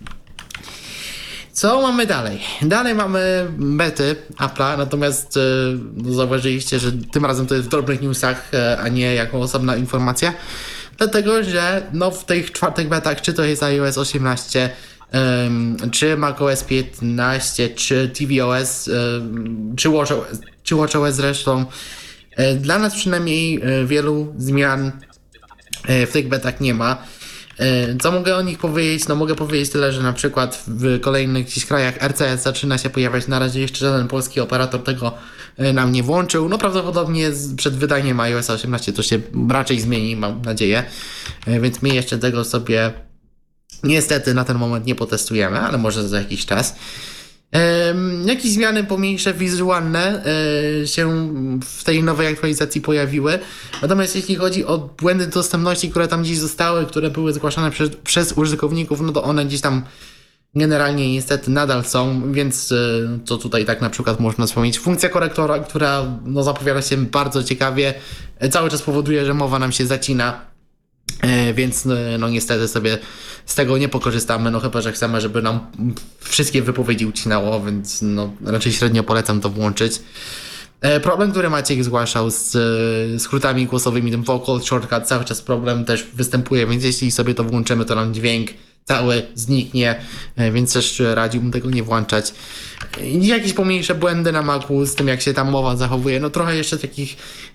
Co mamy dalej? Dalej mamy bety Apple'a, natomiast e, no zauważyliście, że tym razem to jest w drobnych newsach, e, a nie jako osobna informacja, dlatego, że no w tych czwartych betach, czy to jest iOS osiemnaście, um, czy macOS piętnaście, czy tvOS, um, czy watchOS, czy watchOS zresztą, e, dla nas przynajmniej e, wielu zmian e, w tych betach nie ma. Co mogę o nich powiedzieć? No mogę powiedzieć tyle, że na przykład w kolejnych gdzieś krajach R C S zaczyna się pojawiać, na razie jeszcze żaden polski operator tego nam nie włączył. No prawdopodobnie przed wydaniem iOS osiemnaście to się raczej zmieni, mam nadzieję, więc my jeszcze tego sobie niestety na ten moment nie potestujemy, ale może za jakiś czas. Um, jakieś zmiany pomniejsze wizualne e, się w tej nowej aktualizacji pojawiły. Natomiast jeśli chodzi o błędy dostępności, które tam gdzieś zostały, które były zgłaszane przez, przez użytkowników, no to one gdzieś tam generalnie niestety nadal są, więc e, to tutaj tak na przykład można wspomnieć. Funkcja korektora, która no, zapowiada się bardzo ciekawie, e, cały czas powoduje, że mowa nam się zacina. E, więc no niestety sobie z tego nie pokorzystamy, no chyba że chcemy, żeby nam wszystkie wypowiedzi ucinało, więc no raczej średnio polecam to włączyć. Problem, który Maciek zgłaszał z skrótami głosowymi, tym vocal shortcut, cały czas problem też występuje, więc jeśli sobie to włączymy, to nam dźwięk cały zniknie, więc też radziłbym tego nie włączać. Jakieś pomniejsze błędy na Macu z tym, jak się tam mowa zachowuje, no trochę jeszcze takich,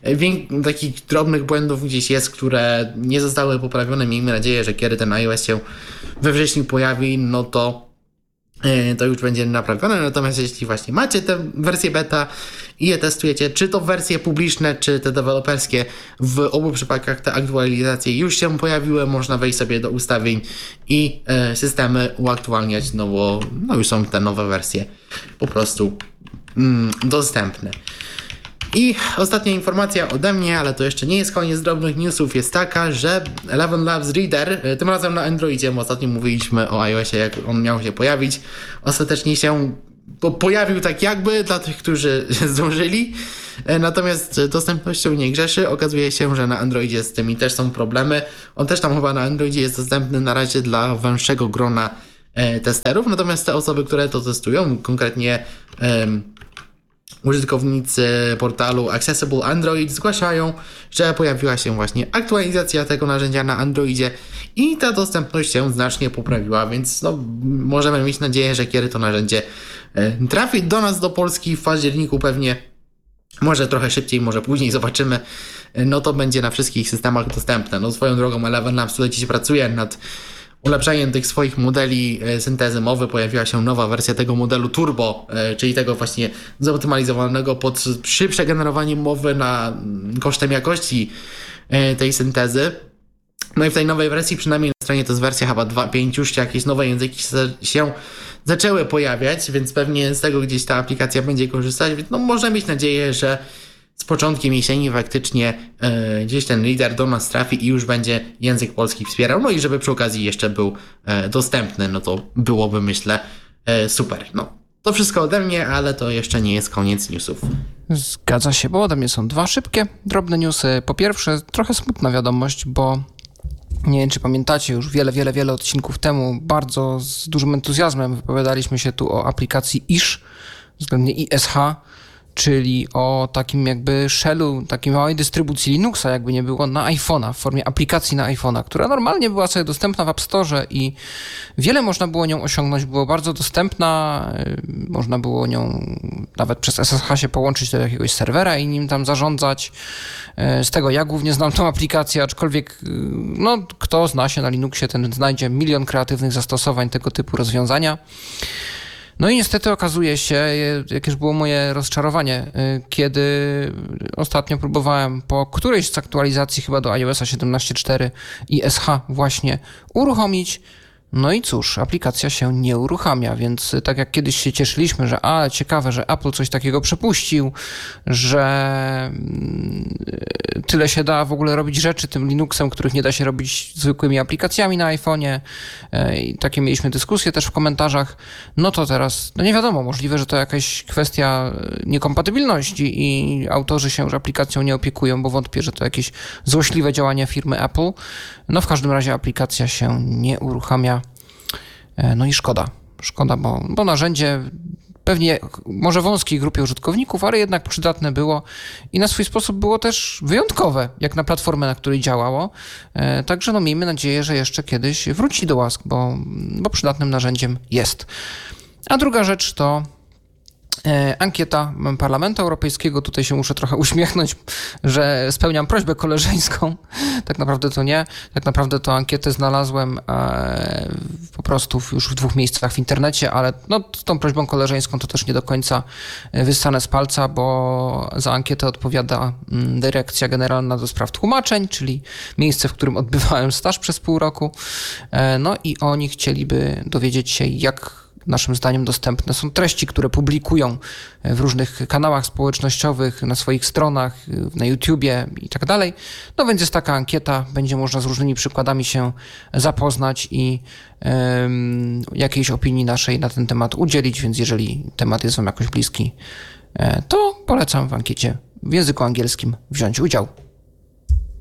takich drobnych błędów gdzieś jest, które nie zostały poprawione. Miejmy nadzieję, że kiedy ten iOS się we wrześniu pojawi, no to to już będzie naprawione. Natomiast jeśli właśnie macie tę wersję beta i je testujecie, czy to wersje publiczne, czy te deweloperskie, w obu przypadkach te aktualizacje już się pojawiły, można wejść sobie do ustawień i e, systemy uaktualniać, no bo no już są te nowe wersje po prostu mm, dostępne. I ostatnia informacja ode mnie, ale to jeszcze nie jest koniec drobnych newsów, jest taka, że Eleven Labs Reader, tym razem na Androidzie, bo ostatnio mówiliśmy o iOSie, jak on miał się pojawić, ostatecznie się po- pojawił tak jakby dla tych, którzy zdążyli, natomiast dostępnością nie grzeszy. Okazuje się, że na Androidzie z tymi też są problemy. On też tam chyba na Androidzie jest dostępny na razie dla węższego grona e, testerów, natomiast te osoby, które to testują, konkretnie e, użytkownicy portalu Accessible Android, zgłaszają, że pojawiła się właśnie aktualizacja tego narzędzia na Androidzie i ta dostępność się znacznie poprawiła, więc no, możemy mieć nadzieję, że kiedy to narzędzie trafi do nas, do Polski w październiku pewnie, może trochę szybciej, może później, zobaczymy, no to będzie na wszystkich systemach dostępne. No swoją drogą Eleven Labs tutaj dziś pracuje nad ulepszeniem tych swoich modeli syntezy mowy. Pojawiła się nowa wersja tego modelu Turbo, czyli tego właśnie zoptymalizowanego pod szybsze generowanie mowy na kosztem jakości tej syntezy. No i w tej nowej wersji, przynajmniej na stronie to jest wersja chyba dwa pięć, już jakieś nowe języki się zaczęły pojawiać, więc pewnie z tego gdzieś ta aplikacja będzie korzystać, więc no można mieć nadzieję, że z początkiem jesieni faktycznie e, gdzieś ten reader do nas trafi i już będzie język polski wspierał, no i żeby przy okazji jeszcze był e, dostępny, no to byłoby, myślę, e, super. No, to wszystko ode mnie, ale to jeszcze nie jest koniec newsów. Zgadza się, bo ode mnie są dwa szybkie, drobne newsy. Po pierwsze, trochę smutna wiadomość, bo nie wiem, czy pamiętacie, już wiele, wiele, wiele odcinków temu bardzo z dużym entuzjazmem wypowiadaliśmy się tu o aplikacji ish, względnie I S H, czyli o takim jakby shellu, takiej małej dystrybucji Linuxa, jakby nie było, na iPhone'a, w formie aplikacji na iPhone'a, która normalnie była sobie dostępna w App Store i wiele można było nią osiągnąć, było bardzo dostępna, można było nią nawet przez S S H się połączyć do jakiegoś serwera i nim tam zarządzać. Z tego ja głównie znam tą aplikację, aczkolwiek no, kto zna się na Linuxie, ten znajdzie milion kreatywnych zastosowań tego typu rozwiązania. No i niestety okazuje się, jakież było moje rozczarowanie, kiedy ostatnio próbowałem po którejś z aktualizacji chyba do iOS siedemnaście cztery I S H właśnie uruchomić. No i cóż, aplikacja się nie uruchamia, więc tak jak kiedyś się cieszyliśmy, że a, ciekawe, że Apple coś takiego przepuścił, że tyle się da w ogóle robić rzeczy tym Linuxem, których nie da się robić zwykłymi aplikacjami na iPhone'ie. I takie mieliśmy dyskusje też w komentarzach. No to teraz, no nie wiadomo, możliwe, że to jakaś kwestia niekompatybilności i autorzy się już aplikacją nie opiekują, bo wątpię, że to jakieś złośliwe działania firmy Apple. No w każdym razie aplikacja się nie uruchamia. No i szkoda. Szkoda, bo, bo narzędzie pewnie może wąskiej grupie użytkowników, ale jednak przydatne było i na swój sposób było też wyjątkowe, jak na platformę, na której działało. Także no miejmy nadzieję, że jeszcze kiedyś wróci do łask, bo, bo przydatnym narzędziem jest. A druga rzecz to ankieta Parlamentu Europejskiego. Tutaj się muszę trochę uśmiechnąć, że spełniam prośbę koleżeńską. Tak naprawdę to nie. Tak naprawdę to ankietę znalazłem po prostu już w dwóch miejscach w internecie, ale no, z tą prośbą koleżeńską to też nie do końca wyssane z palca, bo za ankietę odpowiada Dyrekcja Generalna do Spraw Tłumaczeń, czyli miejsce, w którym odbywałem staż przez pół roku. No i oni chcieliby dowiedzieć się, jak naszym zdaniem dostępne są treści, które publikują w różnych kanałach społecznościowych, na swoich stronach, na YouTubie i tak dalej. No więc jest taka ankieta, będzie można z różnymi przykładami się zapoznać i um, jakiejś opinii naszej na ten temat udzielić, więc jeżeli temat jest wam jakoś bliski, to polecam w ankiecie w języku angielskim wziąć udział.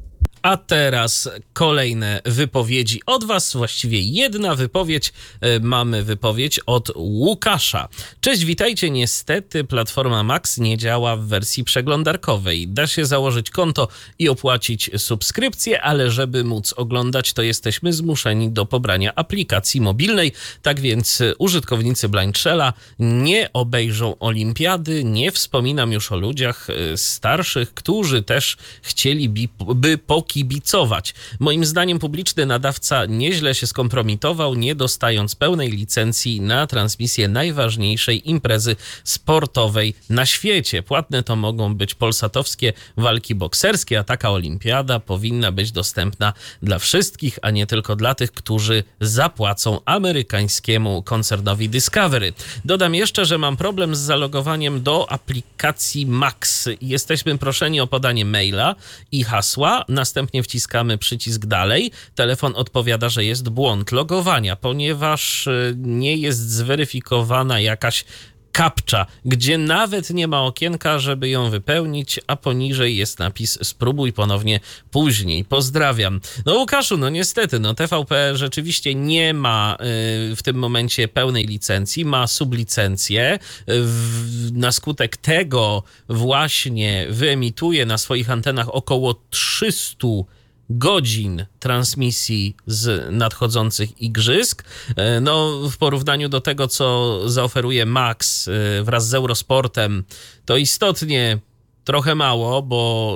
A teraz kolejne wypowiedzi od was, właściwie jedna wypowiedź. Mamy wypowiedź od Łukasza. Cześć, witajcie. Niestety platforma Max nie działa w wersji przeglądarkowej. Da się założyć konto i opłacić subskrypcję, ale żeby móc oglądać, to jesteśmy zmuszeni do pobrania aplikacji mobilnej. Tak więc użytkownicy Blind Shella nie obejrzą olimpiady. Nie wspominam już o ludziach starszych, którzy też chcieliby by pokibicować. Moim zdaniem publiczny nadawca nieźle się skompromitował, nie dostając pełnej licencji na transmisję najważniejszej imprezy sportowej na świecie. Płatne to mogą być polsatowskie walki bokserskie, a taka olimpiada powinna być dostępna dla wszystkich, a nie tylko dla tych, którzy zapłacą amerykańskiemu koncernowi Discovery. Dodam jeszcze, że mam problem z zalogowaniem do aplikacji Max. Jesteśmy proszeni o podanie maila i hasła, następnie wciskamy przycisk dalej. Telefon odpowiada, że jest błąd logowania, ponieważ nie jest zweryfikowana jakaś kapcza, gdzie nawet nie ma okienka, żeby ją wypełnić, a poniżej jest napis spróbuj ponownie później. Pozdrawiam. No Łukaszu, no niestety, no T V P rzeczywiście nie ma y, w tym momencie pełnej licencji, ma sublicencję. W, na skutek tego właśnie wyemituje na swoich antenach około trzysta godzin transmisji z nadchodzących igrzysk. No, w porównaniu do tego, co zaoferuje Max wraz z Eurosportem, to istotnie trochę mało, bo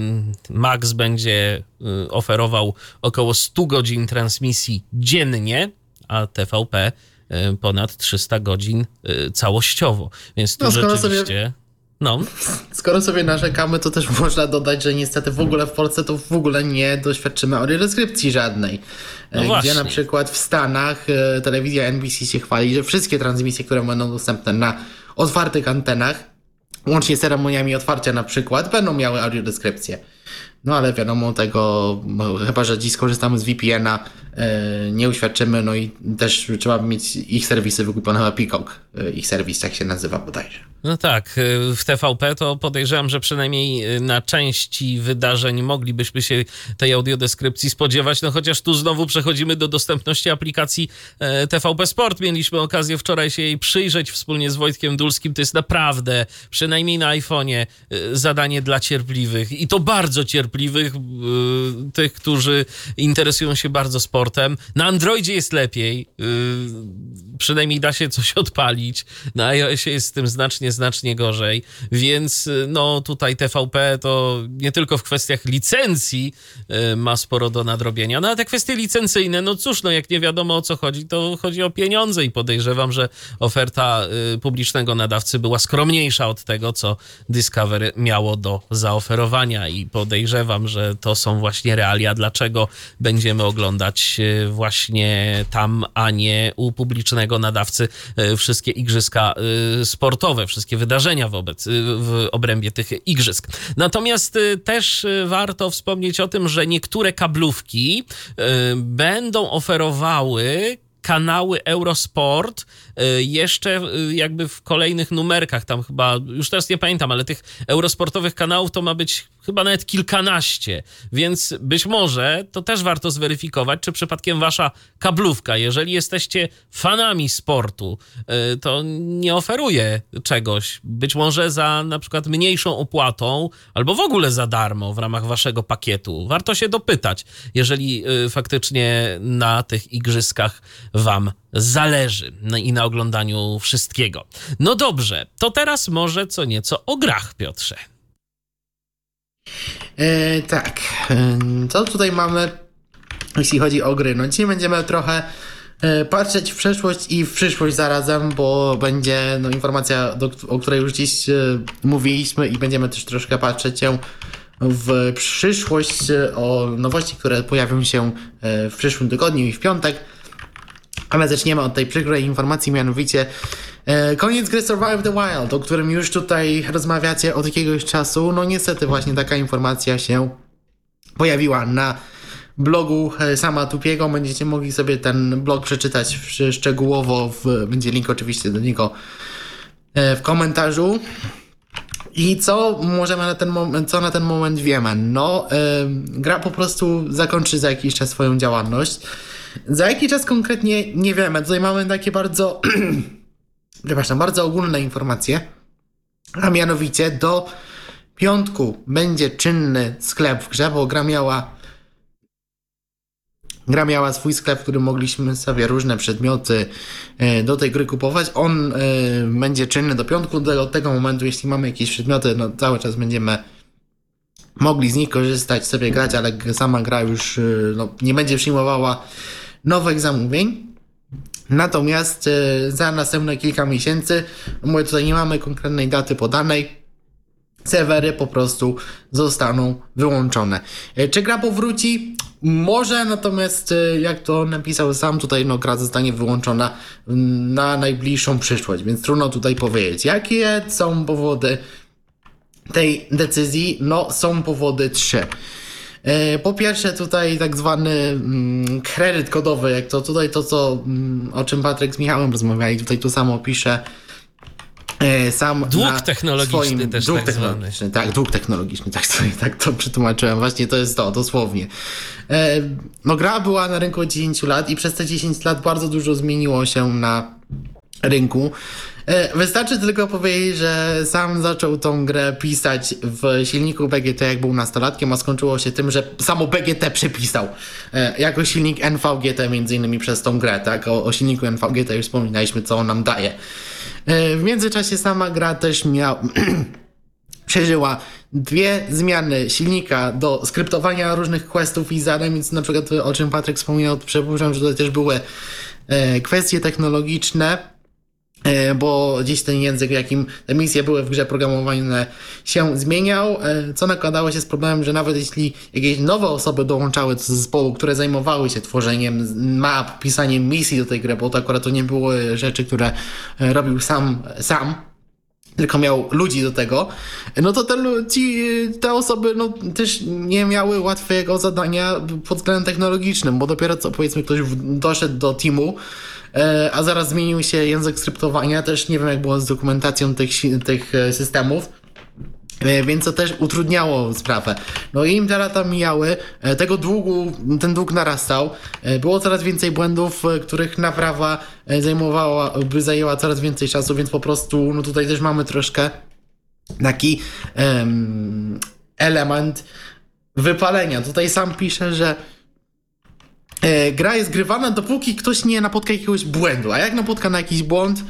Max będzie oferował około sto godzin transmisji dziennie, a T V P ponad trzysta godzin całościowo. Więc tu no, rzeczywiście... Sobie... No. Skoro sobie narzekamy, to też można dodać, że niestety w ogóle w Polsce to w ogóle nie doświadczymy audiodeskrypcji żadnej. No gdzie właśnie. Na przykład w Stanach telewizja N B C się chwali, że wszystkie transmisje, które będą dostępne na otwartych antenach, łącznie z ceremoniami otwarcia na przykład, będą miały audiodeskrypcję. No ale wiadomo tego, chyba że dziś skorzystamy z V P N a, e, nie uświadczymy, no i też trzeba mieć ich serwisy wykupione, chyba Peacock, e, ich serwis tak się nazywa bodajże. No tak, w T V P to podejrzewam, że przynajmniej na części wydarzeń moglibyśmy się tej audiodeskrypcji spodziewać, no chociaż tu znowu przechodzimy do dostępności aplikacji T V P Sport. Mieliśmy okazję wczoraj się jej przyjrzeć wspólnie z Wojtkiem Dulskim. To jest naprawdę, przynajmniej na iPhone'ie, zadanie dla cierpliwych i to bardzo cierpliwych, tych, którzy interesują się bardzo sportem. Na Androidzie jest lepiej, przynajmniej da się coś odpalić. Na iOSie jest z tym znacznie, znacznie gorzej, więc no tutaj T V P to nie tylko w kwestiach licencji ma sporo do nadrobienia, no ale te kwestie licencyjne, no cóż, no jak nie wiadomo o co chodzi, to chodzi o pieniądze i podejrzewam, że oferta publicznego nadawcy była skromniejsza od tego, co Discovery miało do zaoferowania i podejrzewam, że to są właśnie realia, dlaczego będziemy oglądać właśnie tam, a nie u publicznego nadawcy wszystkie igrzyska sportowe, wszystkie wydarzenia wobec, w obrębie tych igrzysk. Natomiast też warto wspomnieć o tym, że niektóre kablówki będą oferowały kanały Eurosport jeszcze jakby w kolejnych numerkach, tam chyba, już teraz nie pamiętam, ale tych eurosportowych kanałów to ma być chyba nawet kilkanaście, więc być może to też warto zweryfikować, czy przypadkiem wasza kablówka, jeżeli jesteście fanami sportu, to nie oferuje czegoś, być może za na przykład mniejszą opłatą, albo w ogóle za darmo w ramach waszego pakietu. Warto się dopytać, jeżeli faktycznie na tych igrzyskach wam zależy i na oglądaniu wszystkiego. No dobrze, to teraz może co nieco o grach, Piotrze. E, tak, co tutaj mamy, jeśli chodzi o gry? No dzisiaj będziemy trochę e, patrzeć w przeszłość i w przyszłość zarazem, bo będzie no, informacja, do, o której już dziś e, mówiliśmy i będziemy też troszkę patrzeć się w przyszłość o nowości, które pojawią się e, w przyszłym tygodniu i w piątek. Ale zaczniemy od tej przykrej informacji, mianowicie e, koniec gry Survive the Wild, o którym już tutaj rozmawiacie od jakiegoś czasu. No niestety właśnie taka informacja się pojawiła na blogu Sama Tupiego. Będziecie mogli sobie ten blog przeczytać szczegółowo, w, będzie link oczywiście do niego e, w komentarzu. I co możemy na ten moment, co na ten moment wiemy? No, yy, gra po prostu zakończy za jakiś czas swoją działalność. Za jaki czas konkretnie nie wiemy. Tutaj mamy takie bardzo, przepraszam, bardzo ogólne informacje. A mianowicie do piątku będzie czynny sklep w grze, bo gra miała gra miała swój sklep, w którym mogliśmy sobie różne przedmioty do tej gry kupować. On będzie czynny do piątku. Do tego momentu, jeśli mamy jakieś przedmioty, no cały czas będziemy mogli z nich korzystać, sobie grać, ale sama gra już no, nie będzie przyjmowała nowych zamówień. Natomiast za następne kilka miesięcy, mówię, tutaj nie mamy konkretnej daty podanej, serwery po prostu zostaną wyłączone. Czy gra powróci? Może, natomiast jak to napisał sam, tutaj no, gra zostanie wyłączona na najbliższą przyszłość, więc trudno tutaj powiedzieć. Jakie są powody tej decyzji? No, są powody trzy. Po pierwsze tutaj tak zwany mm, kredyt kodowy, jak to tutaj to, co, mm, o czym Patryk z Michałem rozmawiali, tutaj to samo pisze e, sam dług na technologiczny swoim, też dług tak technologiczny, zwany. tak, dług technologiczny, tak, tak to przetłumaczyłem, właśnie to jest to, dosłownie. E, no gra była na rynku od dziesięć lat i przez te dziesięć lat bardzo dużo zmieniło się na rynku. Wystarczy tylko powiedzieć, że sam zaczął tą grę pisać w silniku B G T, jak był nastolatkiem, a skończyło się tym, że samo B G T przepisał jako silnik N V G T między innymi przez tą grę, tak? O, o silniku N V G T już wspominaliśmy, co on nam daje. W międzyczasie sama gra też miała przeżyła dwie zmiany silnika do skryptowania różnych questów i zadań, więc na przykład o czym Patryk wspomniał, przypuszczam, że tutaj też były kwestie technologiczne, bo gdzieś ten język, jakim te misje były w grze programowane, się zmieniał, co nakładało się z problemem, że nawet jeśli jakieś nowe osoby dołączały do zespołu, które zajmowały się tworzeniem map, pisaniem misji do tej gry, bo to akurat to nie były rzeczy, które robił sam, sam tylko miał ludzi do tego, no to te, ci, te osoby no, też nie miały łatwego zadania pod względem technologicznym, bo dopiero co powiedzmy ktoś doszedł do teamu, a zaraz zmienił się język skryptowania, też nie wiem jak było z dokumentacją tych, tych systemów, więc to też utrudniało sprawę. No i im te lata mijały, tego długu, ten dług narastał, było coraz więcej błędów, których naprawa zajmowała, by zajęła coraz więcej czasu, więc po prostu no tutaj też mamy troszkę taki um, element wypalenia. Tutaj sam pisze, że gra jest grywana, dopóki ktoś nie napotka jakiegoś błędu, a jak napotka na jakiś błąd,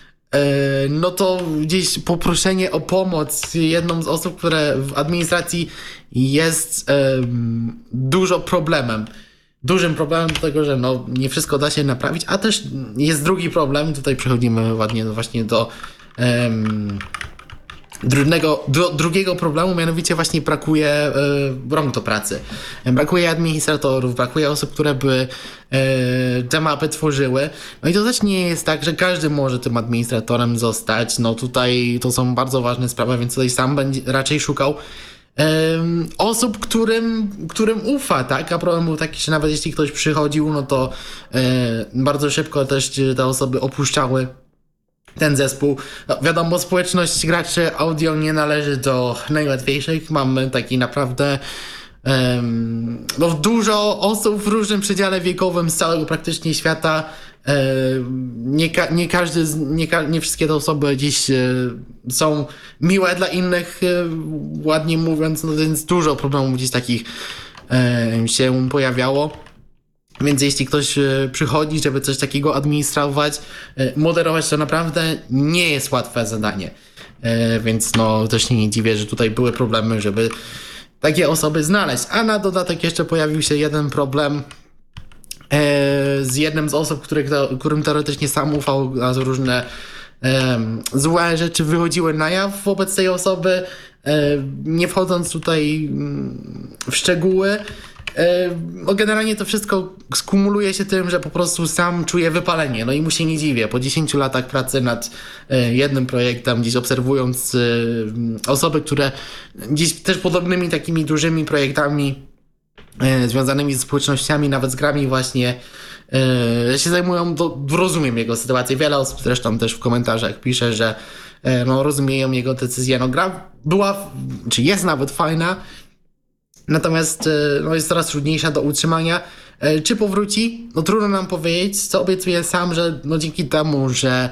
no to gdzieś poproszenie o pomoc jedną z osób, które w administracji jest um, dużo problemem. Dużym problemem do tego, że no nie wszystko da się naprawić, a też jest drugi problem, tutaj przechodzimy ładnie właśnie do um, Drugiego, do, drugiego problemu, mianowicie właśnie brakuje y, rąk do pracy. Brakuje administratorów, brakuje osób, które by y, te mapy tworzyły. No i to też nie jest tak, że każdy może tym administratorem zostać. No tutaj to są bardzo ważne sprawy, więc tutaj sam będzie raczej szukał y, osób, którym, którym ufa, tak? A problem był taki, że nawet jeśli ktoś przychodził, no to y, bardzo szybko też te osoby opuszczały ten zespół. No, wiadomo, społeczność graczy audio nie należy do najłatwiejszych. Mamy taki naprawdę um, no, dużo osób w różnym przedziale wiekowym z całego praktycznie świata. Um, nie, ka- nie każdy, nie, ka- nie wszystkie te osoby dziś um, są miłe dla innych, um, ładnie mówiąc, no więc dużo problemów gdzieś takich um, się pojawiało. Więc jeśli ktoś przychodzi, żeby coś takiego administrować, moderować, to naprawdę nie jest łatwe zadanie. Więc no też się nie dziwię, że tutaj były problemy, żeby takie osoby znaleźć. A na dodatek jeszcze pojawił się jeden problem z jednym z osób, których, którym teoretycznie sam ufał, a różne złe rzeczy wychodziły na jaw wobec tej osoby. Nie wchodząc tutaj w szczegóły, no generalnie to wszystko skumuluje się tym, że po prostu sam czuje wypalenie, no i mu się nie dziwię. Po dziesięciu latach pracy nad jednym projektem, gdzieś obserwując osoby, które gdzieś też podobnymi takimi dużymi projektami związanymi z społecznościami, nawet z grami właśnie yy, się zajmują, to rozumiem jego sytuację. Wiele osób zresztą też w komentarzach pisze, że yy, no, rozumieją jego decyzję. No, gra była, czy jest nawet fajna, natomiast yy, no, jest coraz trudniejsza do utrzymania. Yy, czy powróci? No trudno nam powiedzieć, co obiecuję sam, że no, dzięki temu, że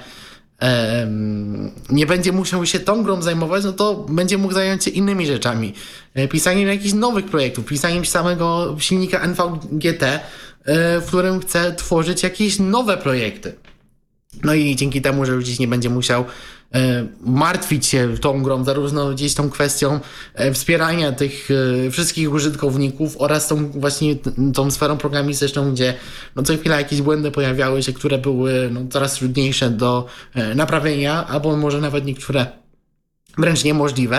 nie będzie musiał się tą grą zajmować, no to będzie mógł zająć się innymi rzeczami. Pisaniem jakichś nowych projektów, pisaniem samego silnika N V G T, w którym chce tworzyć jakieś nowe projekty. No i dzięki temu, że już gdzieś nie będzie musiał e, martwić się tą grą, zarówno gdzieś tą kwestią e, wspierania tych e, wszystkich użytkowników oraz tą właśnie t, tą sferą programistyczną, gdzie no co chwila jakieś błędy pojawiały się, które były no, coraz trudniejsze do e, naprawienia, albo może nawet niektóre wręcz niemożliwe.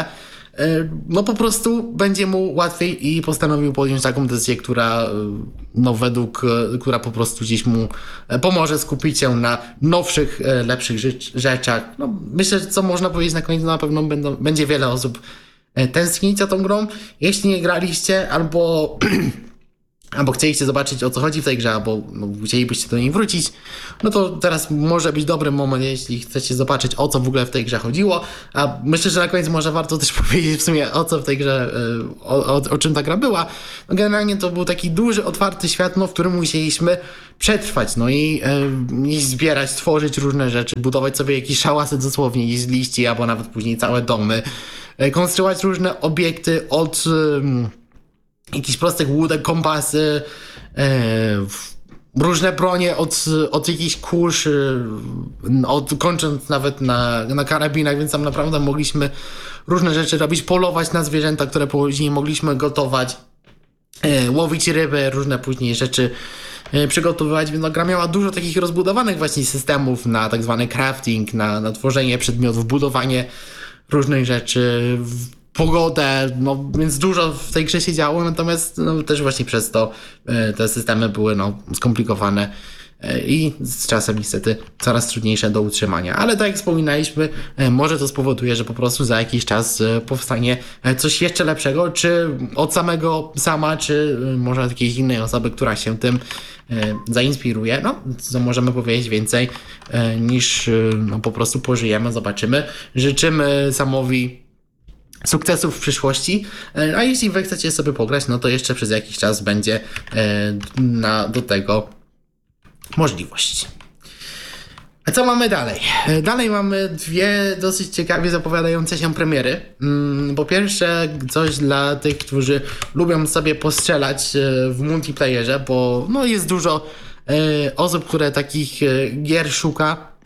No po prostu będzie mu łatwiej i postanowił podjąć taką decyzję, która no według, która po prostu gdzieś mu pomoże skupić się na nowszych, lepszych rzeczach. No myślę, że co można powiedzieć na koniec, na pewno będą, będzie wiele osób tęsknić za tą grą. Jeśli nie graliście albo albo chcieliście zobaczyć, o co chodzi w tej grze, albo no, chcielibyście do niej wrócić, no to teraz może być dobry moment, jeśli chcecie zobaczyć, o co w ogóle w tej grze chodziło, a myślę, że na koniec może warto też powiedzieć w sumie, o co w tej grze, o, o, o czym ta gra była. No, generalnie to był taki duży, otwarty świat, no, w którym musieliśmy przetrwać, no i, e, i zbierać, tworzyć różne rzeczy, budować sobie jakieś szałasy dosłownie z liści, albo nawet później całe domy, e, konstruować różne obiekty od e, jakichś prostych łódek, kompasy, e, różne bronie od, od jakichś kurz, od, kończąc nawet na, na karabinach, więc tam naprawdę mogliśmy różne rzeczy robić, polować na zwierzęta, które później mogliśmy gotować, e, łowić ryby, różne później rzeczy e, przygotowywać, więc no, gra miała dużo takich rozbudowanych właśnie systemów na tak zwany crafting, na, na tworzenie przedmiotów, budowanie różnych rzeczy, pogodę, no więc dużo w tej grze się działo, natomiast no, też właśnie przez to e, te systemy były no, skomplikowane e, i z czasem niestety coraz trudniejsze do utrzymania. Ale tak jak wspominaliśmy, e, może to spowoduje, że po prostu za jakiś czas e, powstanie coś jeszcze lepszego, czy od samego sama, czy e, może od jakiejś innej osoby, która się tym e, zainspiruje. No, co możemy powiedzieć więcej e, niż e, no, po prostu pożyjemy, zobaczymy. Życzymy Samowi sukcesów w przyszłości, a jeśli wy chcecie sobie pograć, no to jeszcze przez jakiś czas będzie na, do tego możliwość. A co mamy dalej? Dalej mamy dwie dosyć ciekawie zapowiadające się premiery. Po pierwsze coś dla tych, którzy lubią sobie postrzelać w multiplayerze, bo no jest dużo osób, które takich gier szuka,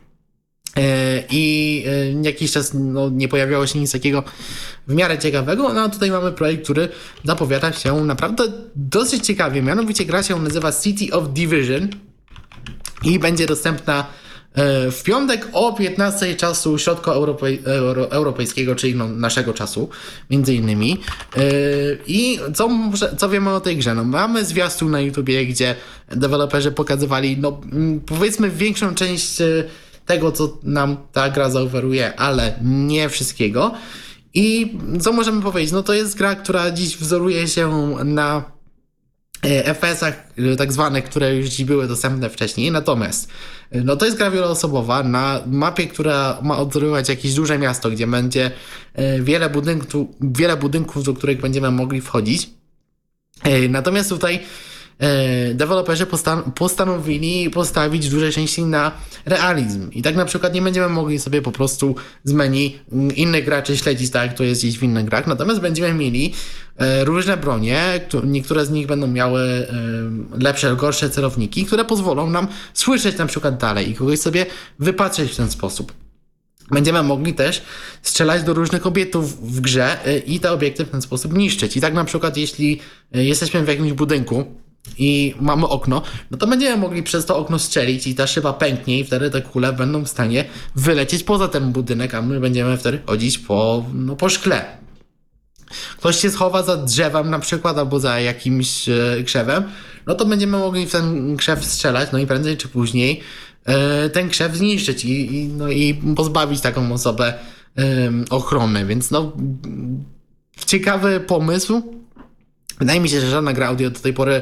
i jakiś czas no, nie pojawiało się nic takiego w miarę ciekawego. No a tutaj mamy projekt, który zapowiada się naprawdę dosyć ciekawie. Mianowicie gra się nazywa City of Division i będzie dostępna w piątek o piętnastej czasu środkoeuropejskiego, czyli no, naszego czasu, między innymi. I co, co wiemy o tej grze? No, mamy zwiastun na YouTubie, gdzie deweloperzy pokazywali, no powiedzmy, większą część tego, co nam ta gra zaoferuje, ale nie wszystkiego. I co możemy powiedzieć? No to jest gra, która dziś wzoruje się na F P S-ach tak zwanych, które już dziś były dostępne wcześniej. Natomiast no to jest gra wieloosobowa na mapie, która ma odwzorować jakieś duże miasto, gdzie będzie wiele budynków, wiele budynków, do których będziemy mogli wchodzić. Natomiast tutaj deweloperzy postan- postanowili postawić w dużej części na realizm. I tak na przykład nie będziemy mogli sobie po prostu z menu innych graczy śledzić, tak jak to jest gdzieś w innych grach, natomiast będziemy mieli e, różne bronie, które, niektóre z nich będą miały e, lepsze, gorsze celowniki, które pozwolą nam słyszeć na przykład dalej i kogoś sobie wypatrzeć w ten sposób. Będziemy mogli też strzelać do różnych obiektów w grze i te obiekty w ten sposób niszczyć. I tak na przykład jeśli jesteśmy w jakimś budynku i mamy okno, no to będziemy mogli przez to okno strzelić i ta szyba pęknie i wtedy te kule będą w stanie wylecieć poza ten budynek, a my będziemy wtedy chodzić po, no, po szkle. Ktoś się schowa za drzewem na przykład albo za jakimś e, krzewem, no to będziemy mogli w ten krzew strzelać, no i prędzej czy później e, ten krzew zniszczyć i, i, no, i pozbawić taką osobę e, ochrony, więc no ciekawy pomysł. Wydaje mi się, że żadna gra audio do tej pory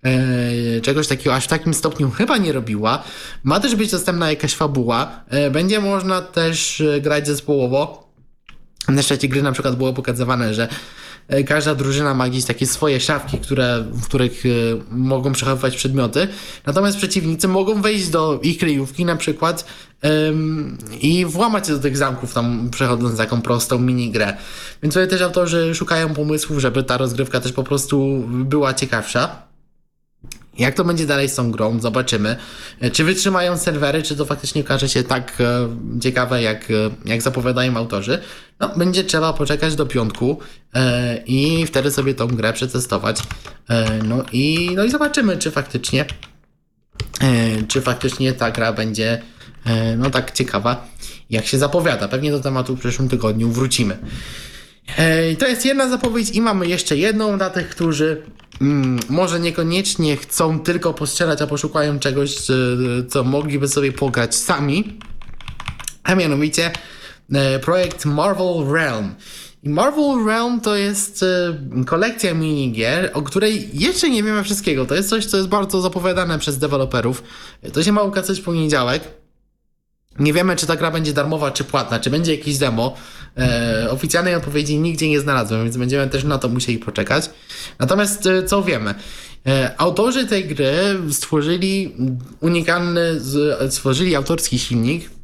e, czegoś takiego aż w takim stopniu chyba nie robiła. Ma też być dostępna jakaś fabuła. E, będzie można też e, grać zespołowo. Na świecie gry na przykład było pokazywane, że każda drużyna ma gdzieś takie swoje szafki, które, w których y, mogą przechowywać przedmioty, natomiast przeciwnicy mogą wejść do ich kryjówki na przykład ym, i włamać się do tych zamków, tam przechodząc taką prostą minigrę. Więc tutaj też autorzy szukają pomysłów, żeby ta rozgrywka też po prostu była ciekawsza. Jak to będzie dalej z tą grą? Zobaczymy. Czy wytrzymają serwery, czy to faktycznie okaże się tak e, ciekawe, jak, jak zapowiadają autorzy. No, będzie trzeba poczekać do piątku e, i wtedy sobie tą grę przetestować. E, no, i, no i zobaczymy, czy faktycznie e, czy faktycznie ta gra będzie e, no tak ciekawa, jak się zapowiada. Pewnie do tematu w przyszłym tygodniu wrócimy. E, to jest jedna zapowiedź i mamy jeszcze jedną dla tych, którzy Mm, może niekoniecznie chcą tylko postrzelać, a poszukają czegoś, co mogliby sobie pograć sami, a mianowicie e, projekt Marvel Realm. I Marvel Realm to jest e, kolekcja minigier, o której jeszcze nie wiemy wszystkiego. To jest coś, co jest bardzo zapowiadane przez deweloperów. To się ma ukazać w poniedziałek. Nie wiemy, czy ta gra będzie darmowa, czy płatna, czy będzie jakieś demo. E, oficjalnej odpowiedzi nigdzie nie znalazłem, więc będziemy też na to musieli poczekać. Natomiast e, co wiemy? E, autorzy tej gry stworzyli unikalny, z, stworzyli autorski silnik,